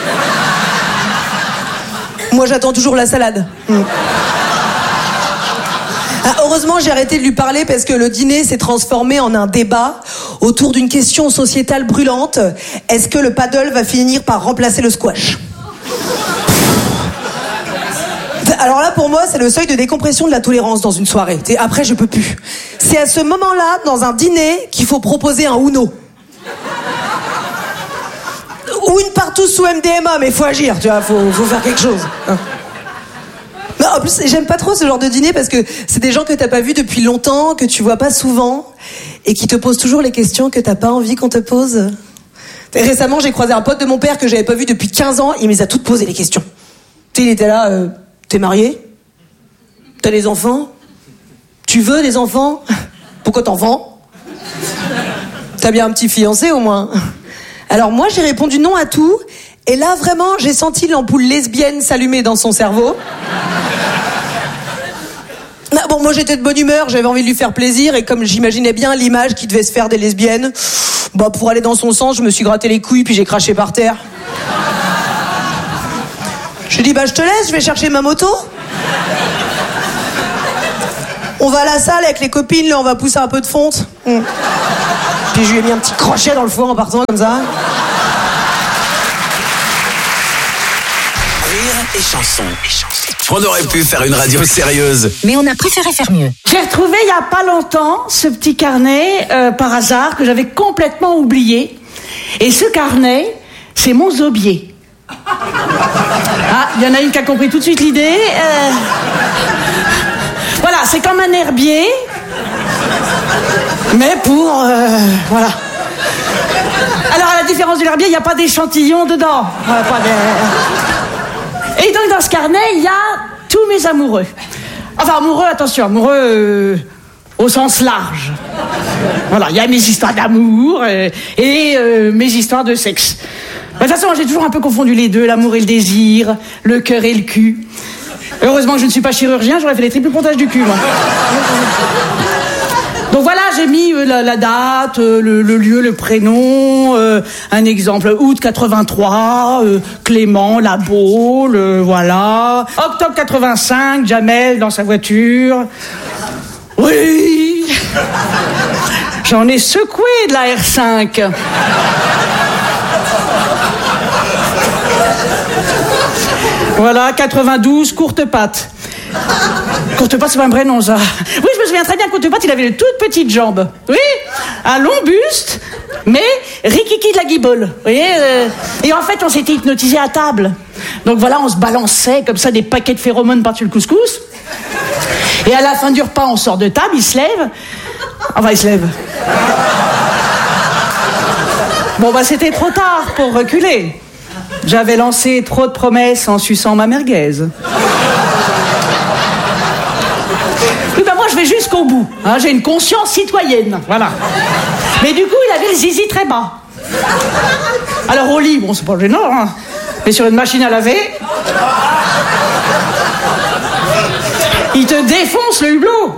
Moi, j'attends toujours la salade. Mm. Ah, heureusement, j'ai arrêté de lui parler parce que le dîner s'est transformé en un débat autour d'une question sociétale brûlante. Est-ce que le paddle va finir par remplacer le squash? Alors là, pour moi, c'est le seuil de décompression de la tolérance dans une soirée. T'sais, après, je peux plus. C'est à ce moment-là, dans un dîner, qu'il faut proposer un Uno. Ou une partout sous M D M A, mais faut agir, tu vois, faut, faut faire quelque chose. Hein. Non, en plus, j'aime pas trop ce genre de dîner parce que c'est des gens que t'as pas vus depuis longtemps, que tu vois pas souvent, et qui te posent toujours les questions que t'as pas envie qu'on te pose. Et récemment, j'ai croisé un pote de mon père que j'avais pas vu depuis quinze ans, il me les a toutes posées, les questions. Tu sais, il était là, euh, t'es marié? T'as des enfants? Tu veux des enfants? Pourquoi t'en vends? T'as bien un petit fiancé au moins? Alors moi, j'ai répondu non à tout. Et là, vraiment, j'ai senti l'ampoule lesbienne s'allumer dans son cerveau. Ah bon, moi j'étais de bonne humeur, j'avais envie de lui faire plaisir, et comme j'imaginais bien l'image qui devait se faire des lesbiennes, bah pour aller dans son sens, je me suis gratté les couilles puis j'ai craché par terre. Je lui ai dit bah je te laisse, je vais chercher ma moto. On va à la salle avec les copines, là on va pousser un peu de fonte. Mmh. Puis je lui ai mis un petit crochet dans le foie en partant comme ça. Rire et chanson. On aurait pu faire une radio sérieuse. Mais on a préféré faire mieux. J'ai retrouvé il y a pas longtemps ce petit carnet euh, par hasard que j'avais complètement oublié. Et ce carnet, c'est mon zobier. Ah, il y en a une qui a compris tout de suite l'idée. Euh... Voilà, c'est comme un herbier, mais pour... Euh, voilà. Alors, à la différence de l'herbier, il n'y a pas d'échantillon dedans. Euh, pas de... Et donc, dans ce carnet, il y a tous mes amoureux. Enfin, amoureux, attention, amoureux euh, au sens large. Voilà, il y a mes histoires d'amour euh, et euh, mes histoires de sexe. De toute façon, j'ai toujours un peu confondu les deux, l'amour et le désir, le cœur et le cul. Heureusement que je ne suis pas chirurgien, j'aurais fait les triples pontages du cul, moi. Donc voilà, j'ai mis euh, la, la date, euh, le, le lieu, le prénom, euh, un exemple, août quatre-vingt-trois, euh, Clément, La Baule, euh, voilà. Octobre quatre-vingt-cinq, Jamel dans sa voiture. Oui. J'en ai secoué de la R cinq. Voilà, quatre-vingt-douze, Courte Patte. Courte Patte, c'est pas un vrai nom, ça. Oui, je me souviens très bien, Courte Patte, il avait de toutes petites jambes. Oui, un long buste, mais rikiki de la guibole. Vous voyez euh... Et en fait, on s'était hypnotisé à table. Donc voilà, on se balançait comme ça des paquets de phéromones par-dessus le couscous. Et à la fin du repas, on sort de table, il se lève. Enfin, il se lève. Bon, bah, c'était trop tard pour reculer. J'avais lancé trop de promesses en suçant ma merguez. Oui, ben moi, je vais jusqu'au bout. Hein, j'ai une conscience citoyenne, voilà. Mais du coup, il avait le zizi très bas. Alors, au lit, bon, c'est pas gênant, hein. Mais sur une machine à laver, il te défonce le hublot.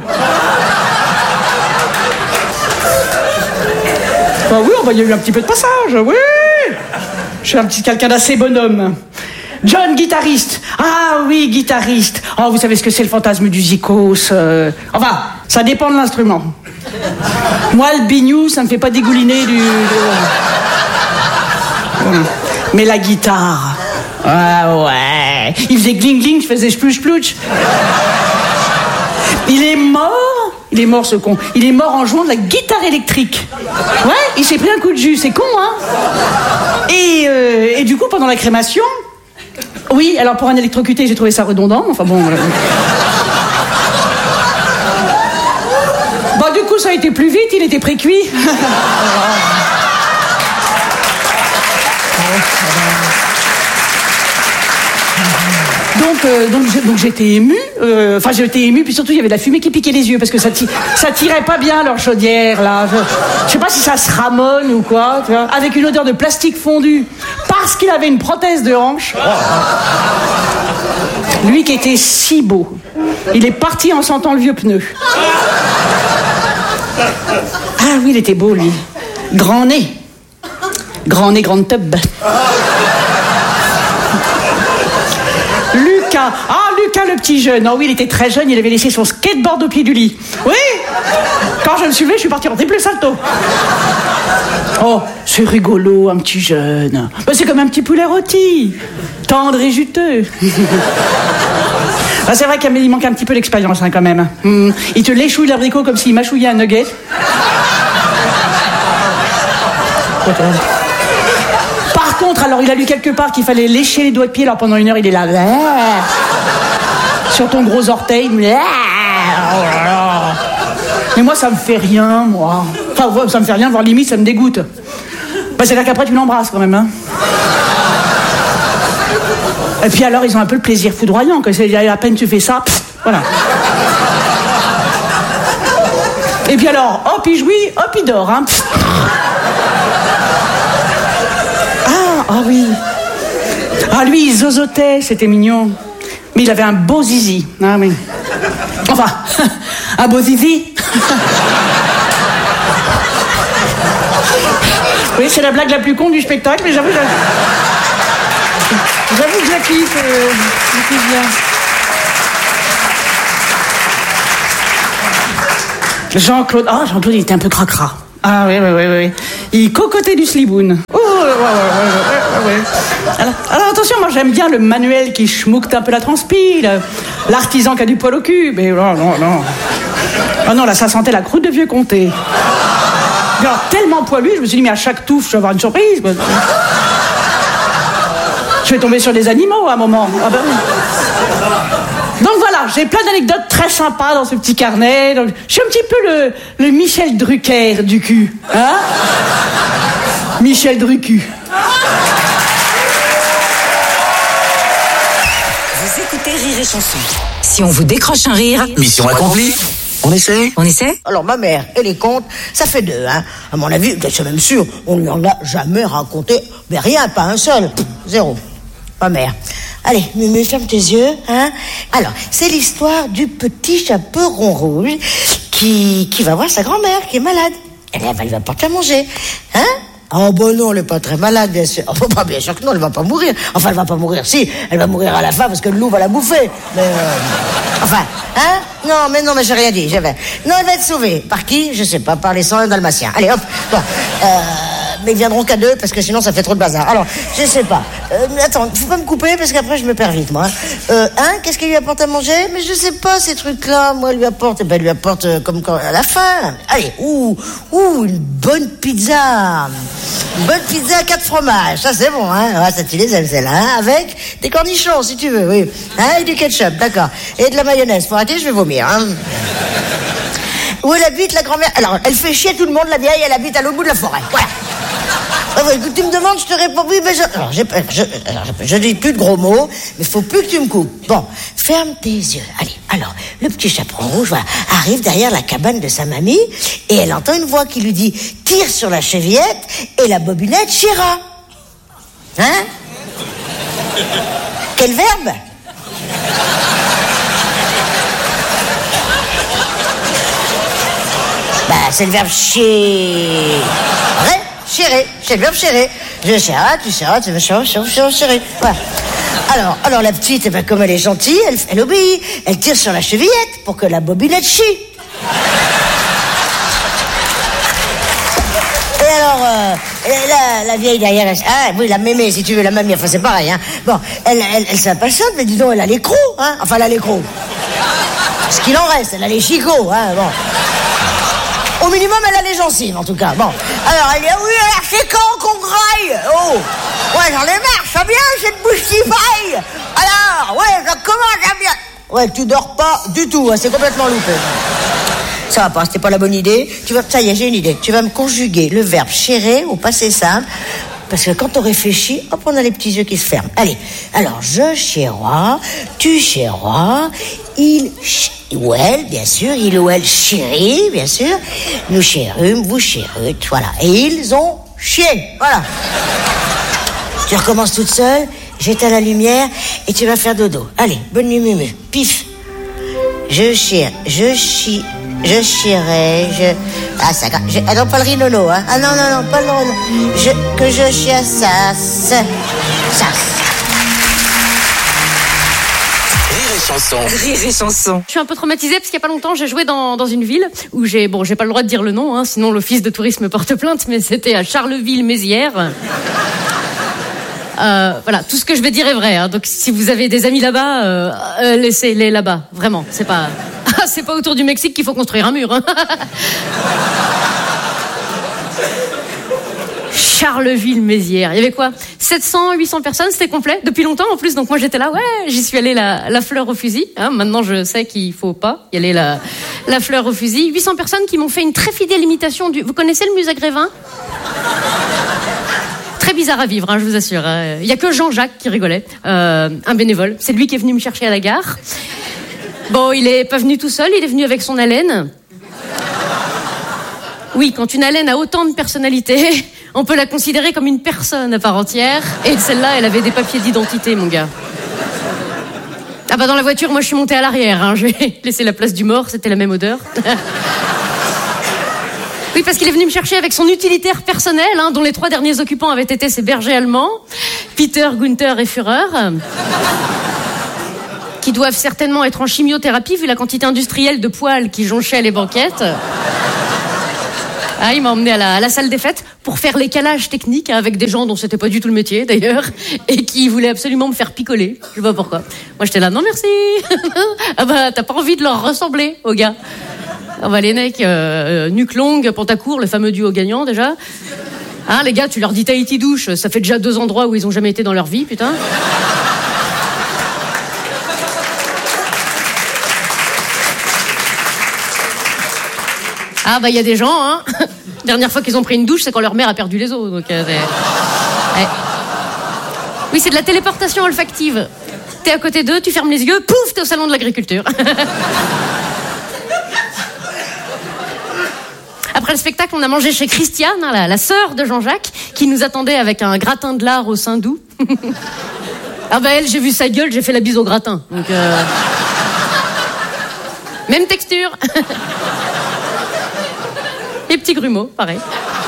Bah oui, bah, il y a eu un petit peu de passage, oui. Je suis un petit quelqu'un d'assez bonhomme. John, guitariste. Ah oui, guitariste. Oh, vous savez ce que c'est le fantasme du zikos. Euh... Enfin, ça dépend de l'instrument. Moi, le bignou, ça me fait pas dégouliner du... Mais la guitare... Ah ouais... Il faisait gling-gling, je faisais splouch-splouch. Il est mort... Il est mort, ce con. Il est mort en jouant de la guitare électrique. Ouais, il s'est pris un coup de jus, c'est con, hein. Et, euh, et du coup, pendant la crémation... Oui, alors pour un électrocuté, j'ai trouvé ça redondant. Enfin bon... Voilà. Bon, du coup, ça a été plus vite, il était pré-cuit. Donc, euh, donc, donc j'étais émue, euh, enfin j'étais émue, puis surtout il y avait de la fumée qui piquait les yeux, parce que ça, ça tirait pas bien leur chaudière, là. Je, je sais pas si ça se ramonne ou quoi, tu vois, avec une odeur de plastique fondu, parce qu'il avait une prothèse de hanche. Lui qui était si beau, il est parti en sentant le vieux pneu. Ah oui, il était beau, lui. Grand nez. Grand nez, grande tub. Lucas. Ah, Lucas, le petit jeune. Oh oui, il était très jeune, il avait laissé son skateboard au pied du lit. Oui. Quand je me suis levée, je suis partie en triple salto. Oh, c'est rigolo, un petit jeune. Ben, c'est comme un petit poulet rôti. Tendre et juteux. Ben, c'est vrai qu'il manque un petit peu d'expérience, hein, quand même. Hum, il te léchouille l'abricot comme s'il mâchouillait un nugget. Par contre, alors il a lu quelque part qu'il fallait lécher les doigts de pied, alors pendant une heure il est là sur ton gros orteil. Mais moi ça me fait rien, moi. Enfin ça me fait rien, voire limite ça me dégoûte. Bah, c'est là qu'après tu l'embrasses quand même, hein. Et puis alors ils ont un peu le plaisir foudroyant, que c'est à peine tu fais ça, pff, voilà. Et puis alors, hop il jouit, hop il dort, hein. Pff. Ah oui. Ah lui, il zozotait, c'était mignon. Mais il avait un beau zizi. Ah oui. Enfin, Enfin, un beau zizi. Oui, c'est la blague la plus con du spectacle, mais j'avoue, j'avoue, j'avoue que je la kiffe, euh, je kiffe bien. Jean-Claude, ah, oh, Jean-Claude, il était un peu cracra. Ah oui, oui, oui, oui. Il cocotait du sliboun. Oh, ouais, ouais, ouais, ouais, ouais. Alors, alors attention, moi j'aime bien le manuel qui schmoucte un peu la transpi, le- l'artisan qui a du poil au cul, mais non, non, non. Ah non, là, ça sentait la croûte de vieux comté. Alors, tellement poilu, je me suis dit, mais à chaque touffe, je vais avoir une surprise. Quoi. Je vais tomber sur des animaux à un moment. Ah ben oui. Donc voilà, j'ai plein d'anecdotes très sympas dans ce petit carnet. Donc, je suis un petit peu le, le Michel Drucker du cul. Hein? Michel Drucu. Vous écoutez Rire et Chanson. Si on vous décroche un rire, Mission accomplie. On essaie on essaie? Alors ma mère et les contes, ça fait deux, hein. À mon avis, c'est même sûr, on lui en a jamais raconté, mais rien, pas un seul, Pff, zéro. Ma mère. Allez, Mumu, ferme tes yeux, hein. Alors, c'est l'histoire du petit chaperon rouge qui, qui va voir sa grand-mère qui est malade. Et là, elle va lui apporter à manger, hein. Oh bon non, elle est pas très malade, bien sûr. Oh, bah, bien sûr que non, elle va pas mourir. Enfin, elle va pas mourir, si, elle va mourir à la fin parce que le loup va la bouffer. Mais euh... enfin, hein? Non, mais non, mais j'ai rien dit. J'avais. Non, elle va être sauvée. Par qui? Je sais pas. Par les cent un dalmatiens. Allez, hop. Bon. Euh... Mais ils viendront qu'à deux parce que sinon ça fait trop de bazar. Alors, je sais pas. Euh, attends, faut pas me couper parce qu'après je me perds vite, moi. Euh, hein? Qu'est-ce qu'elle lui apporte à manger? Mais je sais pas ces trucs-là. Moi, elle lui apporte, eh ben, elle lui apporte euh, comme quand à la fin. Allez, ouh, ouh, une bonne pizza. Une bonne pizza à quatre fromages. Ça c'est bon, hein? Ouais, ça tu les aimes celle-là, hein? Avec des cornichons si tu veux, oui. Hein? Et du ketchup, d'accord. Et de la mayonnaise. Faut arrêter, je vais vomir. Hein? Où elle habite, la grand-mère? Alors, elle fait chier tout le monde, la vieille. Elle habite à l'autre bout de la forêt. Voilà. Ah ouais, écoute, tu me demandes, je te réponds oui, mais je... Alors, j'ai, je, alors, je, je dis plus de gros mots, mais faut plus que tu me coupes. Bon, ferme tes yeux. Allez, alors, le petit chaperon rouge, voilà, arrive derrière la cabane de sa mamie, et elle entend une voix qui lui dit « Tire sur la chevillette, et la bobinette chira. » Hein? Quel verbe? Bah, c'est le verbe chier. Ouais, chérer, c'est le verbe chérer. Je chéra, tu chéras, tu veux chérer, chérer, chérer. Voilà. Alors, alors la petite, eh ben, comme elle est gentille, elle, elle obéit. Elle tire sur la chevillette pour que la bobinette chie. Et alors, euh, la, la vieille derrière, elle, ah oui, la mémé, si tu veux, la mamie, enfin c'est pareil, hein. Bon, elle, elle, elle s'impatiente, mais dis donc, elle a les crocs, hein. Enfin, elle a les crocs. Ce qu'il en reste, elle a les chicots, hein, bon. Au minimum, elle a les gencives, en tout cas. Bon. Alors, elle dit, oui, alors, c'est quand qu'on graille? Oh. Ouais, j'en ai marre, ça vient, cette bouche qui faille. Alors, ouais, ça commence à bien. Ouais, tu dors pas du tout, hein, c'est complètement loupé. Ça va pas, c'était pas la bonne idée. Tu vas, ça y est, j'ai une idée. Tu vas me conjuguer le verbe chérer au passé simple. Parce que quand on réfléchit, hop, on a les petits yeux qui se ferment. Allez, alors, je chérois, tu chérois, il ou elle, bien sûr, il ou elle chérit, bien sûr, nous chérûmes, vous chérûtes, voilà. Et ils ont chié, voilà. Tu recommences toute seule, j'éteins la lumière et tu vas faire dodo. Allez, bonne nuit, Mumu. Pif. Je chire, je chie, je chierai, je... Ah, ça... Je... Ah non, pas le rinono, hein. Ah non, non, non, pas le rinono. Je... Que je chie ça, ça, ça. Rire et Chanson. Rire et Chanson. Je suis un peu traumatisée parce qu'il y a pas longtemps, j'ai joué dans, dans une ville où j'ai, bon, j'ai pas le droit de dire le nom, hein, sinon l'office de tourisme porte plainte, mais c'était à Charleville-Mézières. Euh, voilà, tout ce que je vais dire est vrai, hein, donc si vous avez des amis là-bas, euh, euh, laissez-les là-bas, vraiment, c'est pas, c'est pas autour du Mexique qu'il faut construire un mur, hein. Charleville-Mézières. Il y avait quoi, sept cents, huit cents personnes, c'était complet, depuis longtemps en plus, donc moi j'étais là, ouais, j'y suis allée la, la fleur au fusil, hein, maintenant je sais qu'il faut pas y aller la, la fleur au fusil. huit cents personnes qui m'ont fait une très fidèle imitation du... Vous connaissez le musée Grévin? Très bizarre à vivre, hein, je vous assure. Il n'y a que Jean-Jacques qui rigolait, euh, un bénévole. C'est lui qui est venu me chercher à la gare. Bon, il est pas venu tout seul, il est venu avec son haleine. Oui, quand une haleine a autant de personnalité, on peut la considérer comme une personne à part entière. Et celle-là, elle avait des papiers d'identité, mon gars. Ah bah dans la voiture, moi je suis montée à l'arrière, hein. J'ai laissé la place du mort, c'était la même odeur. Oui, parce qu'il est venu me chercher avec son utilitaire personnel, hein, dont les trois derniers occupants avaient été ses bergers allemands, Peter, Gunther et Führer, qui doivent certainement être en chimiothérapie vu la quantité industrielle de poils qui jonchaient les banquettes. Ah, il m'a emmené à la, à la salle des fêtes pour faire les calages techniques hein, avec des gens dont c'était pas du tout le métier d'ailleurs et qui voulaient absolument me faire picoler. Je sais pas pourquoi. Moi j'étais là, non merci. Ah bah t'as pas envie de leur ressembler aux gars. Ah bah les mecs, euh, nuque longue, pantacourt, le fameux duo gagnant déjà. Hein, les gars, tu leur dis Tahiti douche, ça fait déjà deux endroits où ils ont jamais été dans leur vie, putain. Ah bah il y a des gens, hein. Dernière fois qu'ils ont pris une douche, c'est quand leur mère a perdu les os. Donc, euh, c'est... Ouais. Oui, c'est de la téléportation olfactive. T'es à côté d'eux, tu fermes les yeux, pouf, t'es au salon de l'agriculture. Après le spectacle, on a mangé chez Christiane, hein, la, la sœur de Jean-Jacques, qui nous attendait avec un gratin de lard au sein doux. Ah bah elle, j'ai vu sa gueule, j'ai fait la bise au gratin. Donc, euh... même texture. Les petits grumeaux, pareil.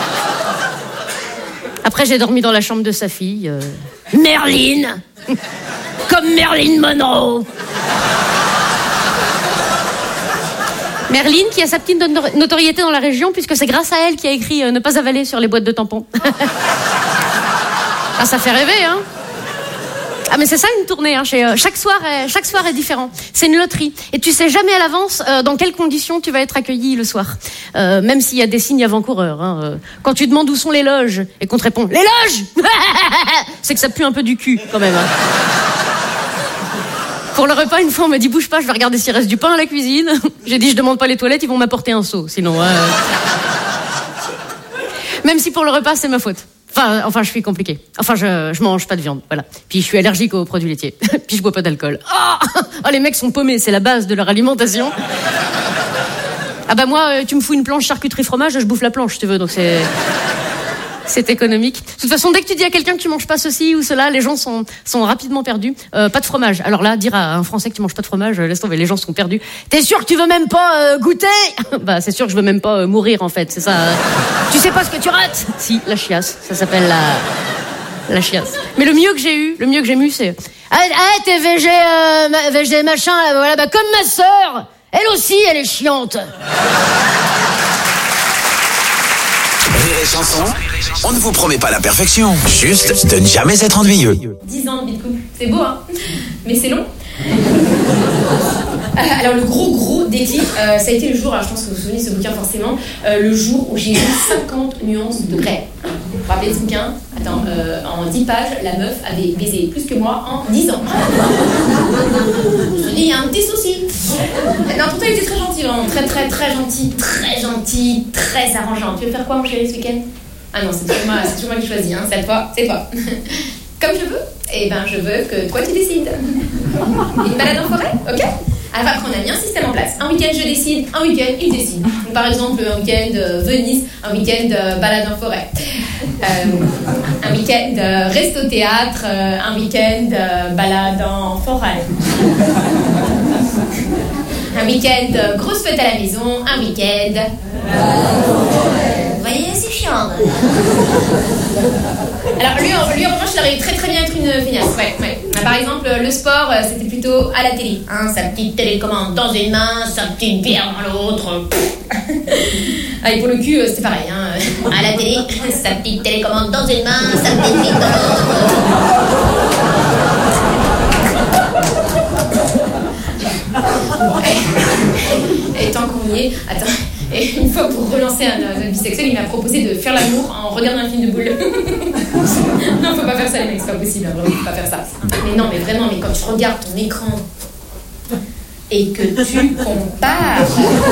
Après, j'ai dormi dans la chambre de sa fille. Euh... Merlin. Comme Marilyn Monroe. Merlin, qui a sa petite notoriété dans la région, puisque c'est grâce à elle qui a écrit euh, « Ne pas avaler » sur les boîtes de tampons. Ah, ça fait rêver, hein. Ah, mais c'est ça une tournée, hein. Chez, euh, chaque soir est, chaque soir est différent. C'est une loterie. Et tu sais jamais à l'avance euh, dans quelles conditions tu vas être accueilli le soir. Euh, même s'il y a des signes avant-coureurs. Hein. Euh, quand tu demandes où sont les loges et qu'on te répond « Les loges !» c'est que ça pue un peu du cul, quand même. Hein. Pour le repas, une fois, on m'a dit « Bouge pas, je vais regarder s'il reste du pain à la cuisine. » J'ai dit « Je demande pas les toilettes, ils vont m'apporter un seau. Sinon... Euh... » Même si pour le repas, c'est ma faute. Enfin, enfin, je suis compliquée. Enfin, je, je mange pas de viande, voilà. Puis je suis allergique aux produits laitiers. Puis je bois pas d'alcool. Oh, oh, les mecs sont paumés, c'est la base de leur alimentation. Ah bah moi, tu me fous une planche charcuterie fromage, je bouffe la planche, si tu veux, donc c'est... C'est économique. De toute façon, dès que tu dis à quelqu'un que tu manges pas ceci ou cela, les gens sont, sont rapidement perdus. Euh, pas de fromage. Alors là, dire à un Français que tu manges pas de fromage, laisse tomber, les gens sont perdus. T'es sûr que tu veux même pas euh, goûter? Bah, c'est sûr que je veux même pas euh, mourir, en fait, c'est ça. Euh... Tu sais pas ce que tu rates? Si, la chiasse. Ça s'appelle la... la chiasse. Mais le mieux que j'ai eu, le mieux que j'ai eu, c'est... Ah, ah t'es végé, euh, végé machin, là, voilà, bah, comme ma sœur. Elle aussi, elle est chiante. Rire et chanson, on ne vous promet pas la perfection, juste de ne jamais être ennuyeux. dix ans de vie de couple, c'est beau, hein, mais c'est long. Alors le gros gros déclic, euh, ça a été le jour, alors je pense que vous vous souvenez de ce bouquin forcément, euh, le jour où j'ai lu cinquante nuances de grès. Vous vous rappelez ce bouquin? Attends, euh, en dix pages, la meuf avait baisé plus que moi en dix ans. Je me dis, il y a un petit souci. Non, pourtant il était très gentil, vraiment, très très très gentil, très gentil, très arrangeant. Tu veux faire quoi mon chéri ce week-end? Ah non, c'est toujours moi, c'est toujours moi qui choisis, hein. Cette fois, c'est toi. Comme je veux, eh ben je veux que toi tu décides. Une balade en forêt, ok? Alors après on a mis un système en place. Un week-end je décide, un week-end il décide. Donc, par exemple un week-end euh, Venise, un week-end euh, balade en forêt. Euh, un week-end euh, resto-théâtre, euh, un week-end euh, balade en forêt. Un week-end euh, grosse fête à la maison, un week-end... Vous voyez, c'est chiant. Alors lui, en, lui, en revanche, il arrive très très bien à être une feignasse. Ouais, ouais. Par exemple, le sport, c'était plutôt à la télé. Hein, sa petite télécommande dans une main, sa petite bière dans l'autre. Ah, et pour le cul, c'était pareil. Hein. À la télé, sa petite télécommande dans une main, sa petite bite dans l'autre. Et, et tant qu'on y est, attends. Et une fois, pour relancer un, un bisexuel, il m'a proposé de faire l'amour en regardant un film de boule. Non, faut pas faire ça, les mecs, c'est pas possible, hein, vraiment, faut pas faire ça. Mais non, mais vraiment, mais quand tu regardes ton écran et que tu compares,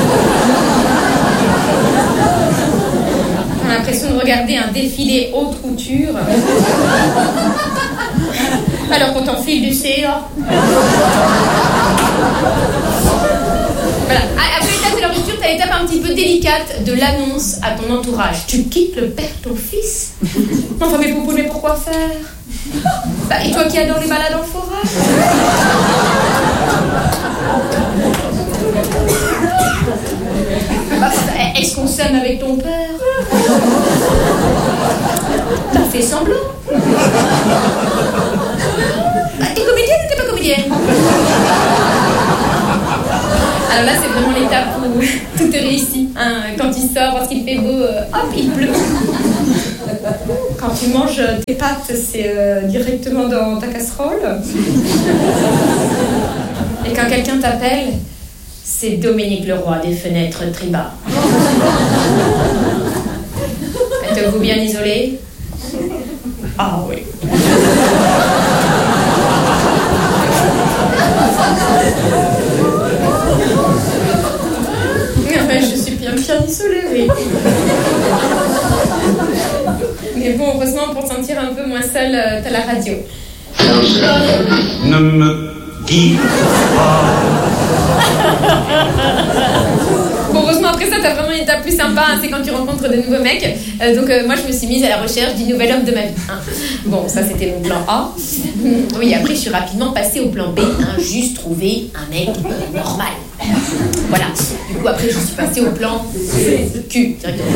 t'as l'impression de regarder un défilé haute couture, alors qu'on t'enfile du C A. Voilà. Après l'étape de la rupture, t'as l'étape un petit peu délicate de l'annonce à ton entourage. Tu quittes le père de ton fils? Enfin, mais Poupou, mais pourquoi faire? Bah, et toi qui adore les balades en forêt? Bah, est-ce qu'on s'aime avec ton père? T'as fait semblant. Bah, t'es comédienne ou t'es pas comédienne? Alors là, c'est vraiment l'étape où tout est réussi. Hein. Quand il sort, parce qu'il fait beau, euh, hop, il pleut. Quand tu manges tes pâtes, c'est euh, directement dans ta casserole. Et quand quelqu'un t'appelle, c'est Dominique Leroy des fenêtres Triba. Êtes-vous bien isolé? Ah oui. Mais je suis bien bien isolée, oui. Mais bon, heureusement, pour sentir un peu moins seule, euh, t'as la radio. Ne me quitte pas. Bon, heureusement, après ça, t'as vraiment une étape plus sympa, hein, c'est quand tu rencontres de nouveaux mecs. Euh, donc, euh, moi, je me suis mise à la recherche du nouvel homme de ma vie. Hein. Bon, ça, c'était mon plan A. Oui, après, je suis rapidement passée au plan B, hein, juste trouver un mec euh, normal. Voilà. Du coup, après, je suis passée au plan Q, directement.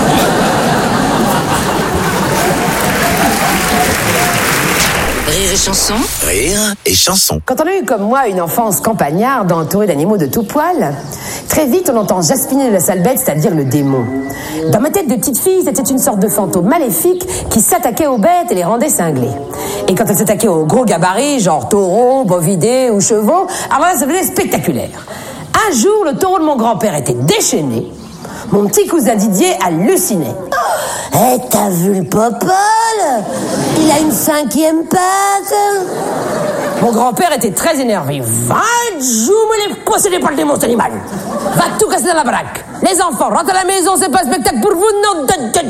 Rire et chanson. Rire et chanson. Quand on a eu comme moi une enfance campagnarde entourée d'animaux de tout poil, très vite on entend Jaspiner de la sale bête, c'est-à-dire le démon. Dans ma tête de petite fille, c'était une sorte de fantôme maléfique qui s'attaquait aux bêtes et les rendait cinglées. Et quand elle s'attaquait aux gros gabarits, genre taureaux, bovidés ou chevaux, alors là ça devenait spectaculaire. Un jour, le taureau de mon grand-père était déchaîné. Mon petit cousin Didier hallucinait. « Eh, t'as vu le popole? Il a une cinquième patte !» Mon grand-père était très énervé. « Va, joue, me les possédez par le démon, cet animal! Va tout casser dans la baraque! Les enfants, rentrez à la maison, c'est pas un spectacle pour vous, non! »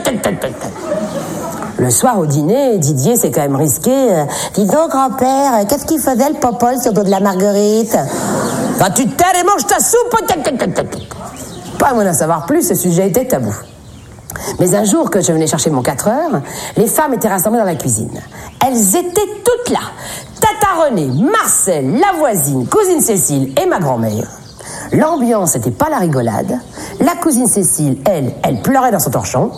Le soir au dîner, Didier s'est quand même risqué. « Dis donc, grand-père, qu'est-ce qu'il faisait le popole sur le dos de la marguerite? »« Va, tu te taires et mange ta soupe !» Pas à savoir plus, ce sujet était tabou. Mais un jour que je venais chercher mon quatre heures, les femmes étaient rassemblées dans la cuisine. Elles étaient toutes là. Tata Renée, Marcel, la voisine, cousine Cécile et ma grand-mère. L'ambiance n'était pas la rigolade. La cousine Cécile, elle, elle pleurait dans son torchon.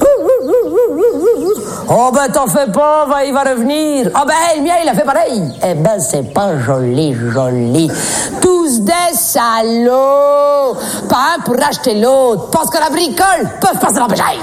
Oh ben t'en fais pas, va, il va revenir. Oh ben le mien il a fait pareil. Eh ben c'est pas joli, joli. Tous des salauds. Pas un pour acheter l'autre. Pense que la bricole peuvent passer dans le béjail.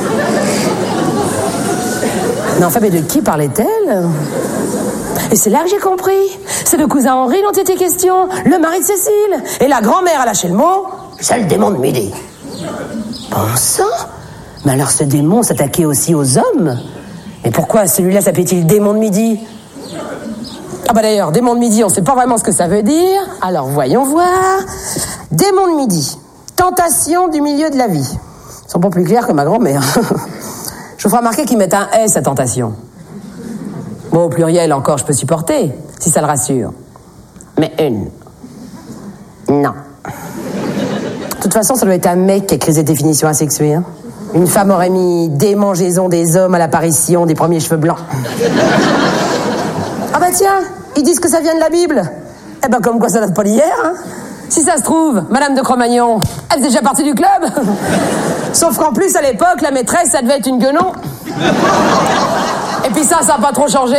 Non, enfin, mais de qui parlait-elle? Et c'est là que j'ai compris. C'est le cousin Henri dont il était question, le mari de Cécile. Et la grand-mère a lâché le mot, c'est le démon de midi. Bon sang. Mais alors ce démon s'attaquait aussi aux hommes? Mais pourquoi celui-là s'appelait-il le démon de midi? Ah bah d'ailleurs, démon de midi, on sait pas vraiment ce que ça veut dire. Alors voyons voir. Démon de midi, tentation du milieu de la vie. Ils sont pas plus clairs que ma grand-mère. Je vous ferai remarquer qu'ils mettent un S à tentation. Bon, au pluriel encore, je peux supporter, si ça le rassure. Mais une. Non. De toute façon, ça doit être un mec qui a écrit cette définition asexuée. Hein. Une femme aurait mis démangeaison des hommes à l'apparition des premiers cheveux blancs. Ah bah tiens, ils disent que ça vient de la Bible. Eh ben comme quoi ça date pas d'hier, hein. Si ça se trouve, Madame de Cro-Magnon, elle faisait déjà partie du club. Sauf qu'en plus, à l'époque, la maîtresse, ça devait être une guenon. Et puis ça, ça n'a pas trop changé.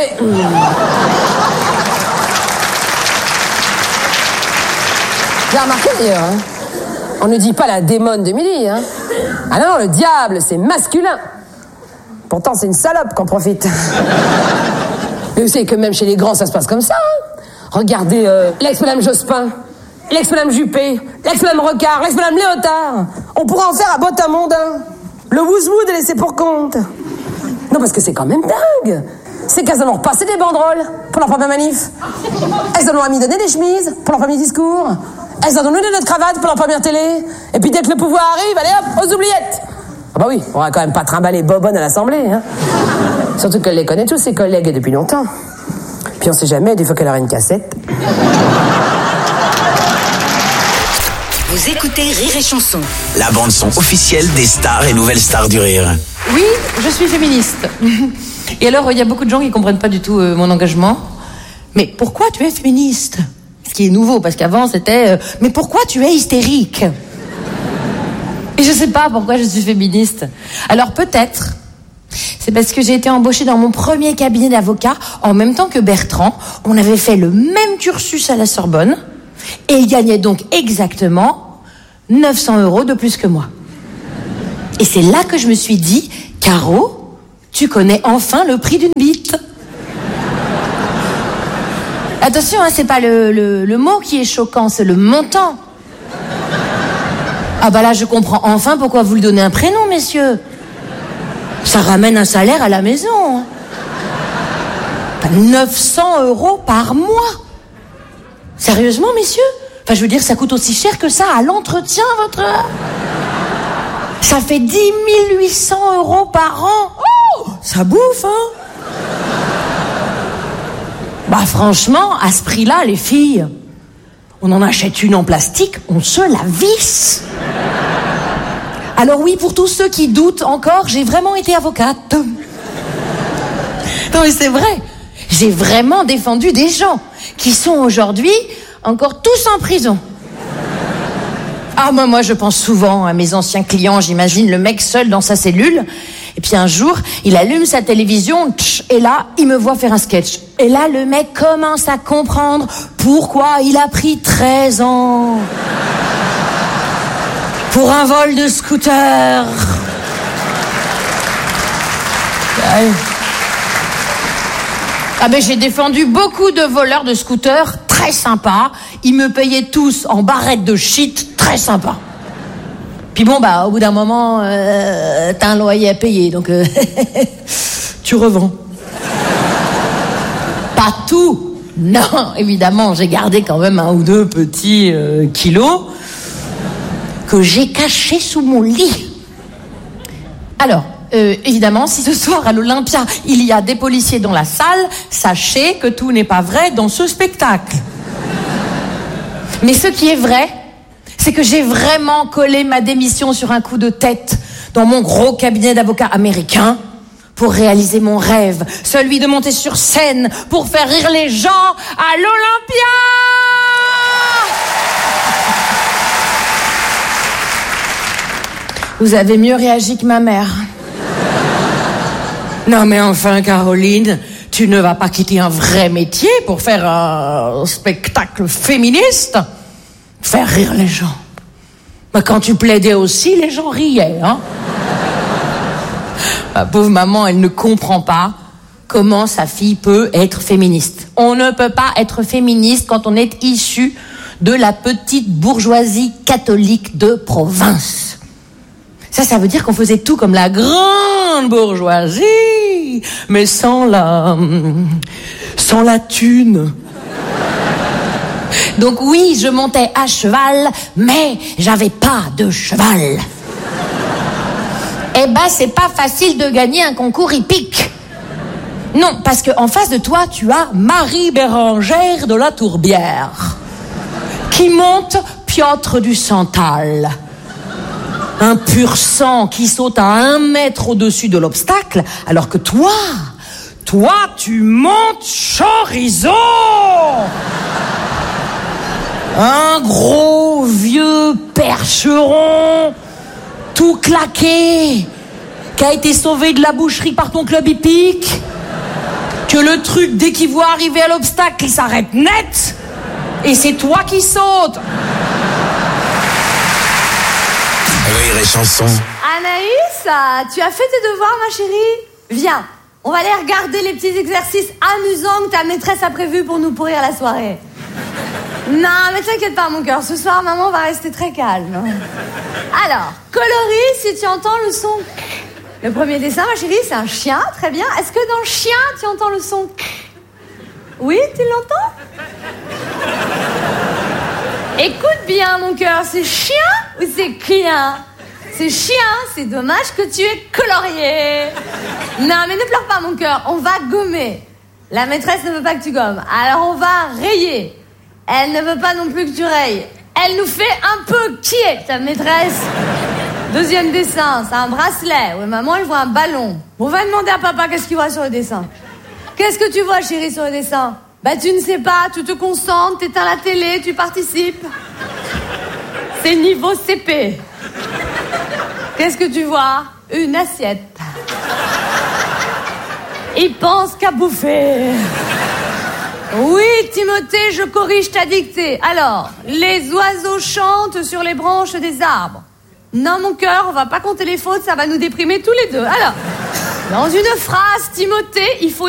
J'ai remarqué d'ailleurs, hein. On ne dit pas la démone de midi, hein. Ah non, le diable, c'est masculin. Pourtant, c'est une salope qu'on profite. Mais vous savez que même chez les grands, ça se passe comme ça, hein. Regardez euh, l'ex-madame Jospin, l'ex-madame Juppé, l'ex-madame Rocard, l'ex-madame Léotard. On pourra en faire à botte à mondain. Le Wouzwood est laissé pour compte. Non, parce que c'est quand même dingue. C'est qu'elles en ont repassé des banderoles pour leur première manif. Elles en ont mis donné des chemises pour leur premier discours. Elles en ont donné des cravates pour leur première télé. Et puis dès que le pouvoir arrive, allez hop, aux oubliettes. Ah bah oui, on va quand même pas trimballer Bobonne à l'Assemblée, hein. Surtout qu'elle les connaît tous, ses collègues, depuis longtemps. Puis on sait jamais, des fois qu'elle aura une cassette. Vous écoutez Rire et Chanson. La bande-son officielle des stars et nouvelles stars du rire. Oui, je suis féministe. Et alors, il y a beaucoup de gens qui comprennent pas du tout euh, mon engagement. Mais pourquoi tu es féministe? qui est nouveau, parce qu'avant c'était euh, mais pourquoi tu es hystérique? Et je sais pas pourquoi je suis féministe. Alors peut-être, c'est parce que j'ai été embauchée dans mon premier cabinet d'avocat en même temps que Bertrand. On avait fait le même cursus à la Sorbonne et il gagnait donc exactement neuf cents euros de plus que moi. Et c'est là que je me suis dit, Caro, tu connais enfin le prix d'une bite. Attention, hein, c'est pas le, le, le mot qui est choquant, c'est le montant. Ah bah là, je comprends enfin pourquoi vous lui donnez un prénom, messieurs. Ça ramène un salaire à la maison. neuf cents euros par mois. Sérieusement, messieurs? Enfin, je veux dire, ça coûte aussi cher que ça à l'entretien, votre... Ça fait dix mille huit cents euros par an. Oh, ça bouffe, hein? Bah franchement, à ce prix-là, les filles, on en achète une en plastique, on se la visse. Alors oui, pour tous ceux qui doutent encore, j'ai vraiment été avocate. Non mais c'est vrai, j'ai vraiment défendu des gens qui sont aujourd'hui encore tous en prison. Ah moi, moi je pense souvent à mes anciens clients, j'imagine le mec seul dans sa cellule, et puis un jour, il allume sa télévision, tch, et là, il me voit faire un sketch. Et là, le mec commence à comprendre pourquoi il a pris treize ans pour un vol de scooter. Ah ben j'ai défendu beaucoup de voleurs de scooters très sympas. Ils me payaient tous en barrettes de shit très sympas. Puis bon bah au bout d'un moment euh, t'as un loyer à payer donc euh, tu revends. Pas tout. Non, évidemment, j'ai gardé quand même un ou deux petits euh, kilos que j'ai cachés sous mon lit. Alors, euh, évidemment, si ce soir à l'Olympia, il y a des policiers dans la salle, sachez que tout n'est pas vrai dans ce spectacle. Mais ce qui est vrai, c'est que j'ai vraiment collé ma démission sur un coup de tête dans mon gros cabinet d'avocats américain pour réaliser mon rêve, celui de monter sur scène pour faire rire les gens à l'Olympia. Vous avez mieux réagi que ma mère. Non mais enfin, Caroline, tu ne vas pas quitter un vrai métier pour faire un spectacle féministe. Faire rire les gens. Mais quand tu plaidais aussi, les gens riaient, hein. Ma pauvre maman, elle ne comprend pas comment sa fille peut être féministe. On ne peut pas être féministe quand on est issu de la petite bourgeoisie catholique de province. Ça, ça veut dire qu'on faisait tout comme la grande bourgeoisie, mais sans la... sans la thune. Donc oui, je montais à cheval, mais j'avais pas de cheval. Eh ben, c'est pas facile de gagner un concours hippique. Non, parce qu'en face de toi, tu as Marie Bérangère de la Tourbière, qui monte Piotr du Santal. Un pur sang qui saute à un mètre au-dessus de l'obstacle, alors que toi, toi, tu montes Chorizo. Un gros vieux percheron, tout claqué, qui a été sauvé de la boucherie par ton club hippique, que le truc, dès qu'il voit arriver à l'obstacle, il s'arrête net, et c'est toi qui sautes. Rire et chanson. Anaïs, tu as fait tes devoirs, ma chérie? Viens, on va aller regarder les petits exercices amusants que ta maîtresse a prévus pour nous pourrir la soirée. Non, mais t'inquiète pas, mon cœur, ce soir, maman va rester très calme. Alors, coloris, si tu entends le son... Le premier dessin, ma chérie, c'est un chien, très bien. Est-ce que dans le chien, tu entends le son... Oui, tu l'entends? Écoute bien, mon cœur, c'est chien ou c'est client? C'est chien, c'est dommage que tu aies colorié. Non, mais ne pleure pas, mon cœur, on va gommer. La maîtresse ne veut pas que tu gommes, alors on va rayer. Elle ne veut pas non plus que tu rayes. Elle nous fait un peu qui est ta maîtresse? Deuxième dessin, c'est un bracelet. Oui, maman, elle voit un ballon. On va demander à papa qu'est-ce qu'il voit sur le dessin. Qu'est-ce que tu vois, chérie, sur le dessin? Bah tu ne sais pas, tu te concentres, t'éteins la télé, tu participes. C'est niveau C P. Qu'est-ce que tu vois? Une assiette. Il pense qu'à bouffer. Oui, Timothée, je corrige ta dictée. Alors, les oiseaux chantent sur les branches des arbres. Non, mon cœur, on va pas compter les fautes, ça va nous déprimer tous les deux. Alors, dans une phrase, Timothée, il faut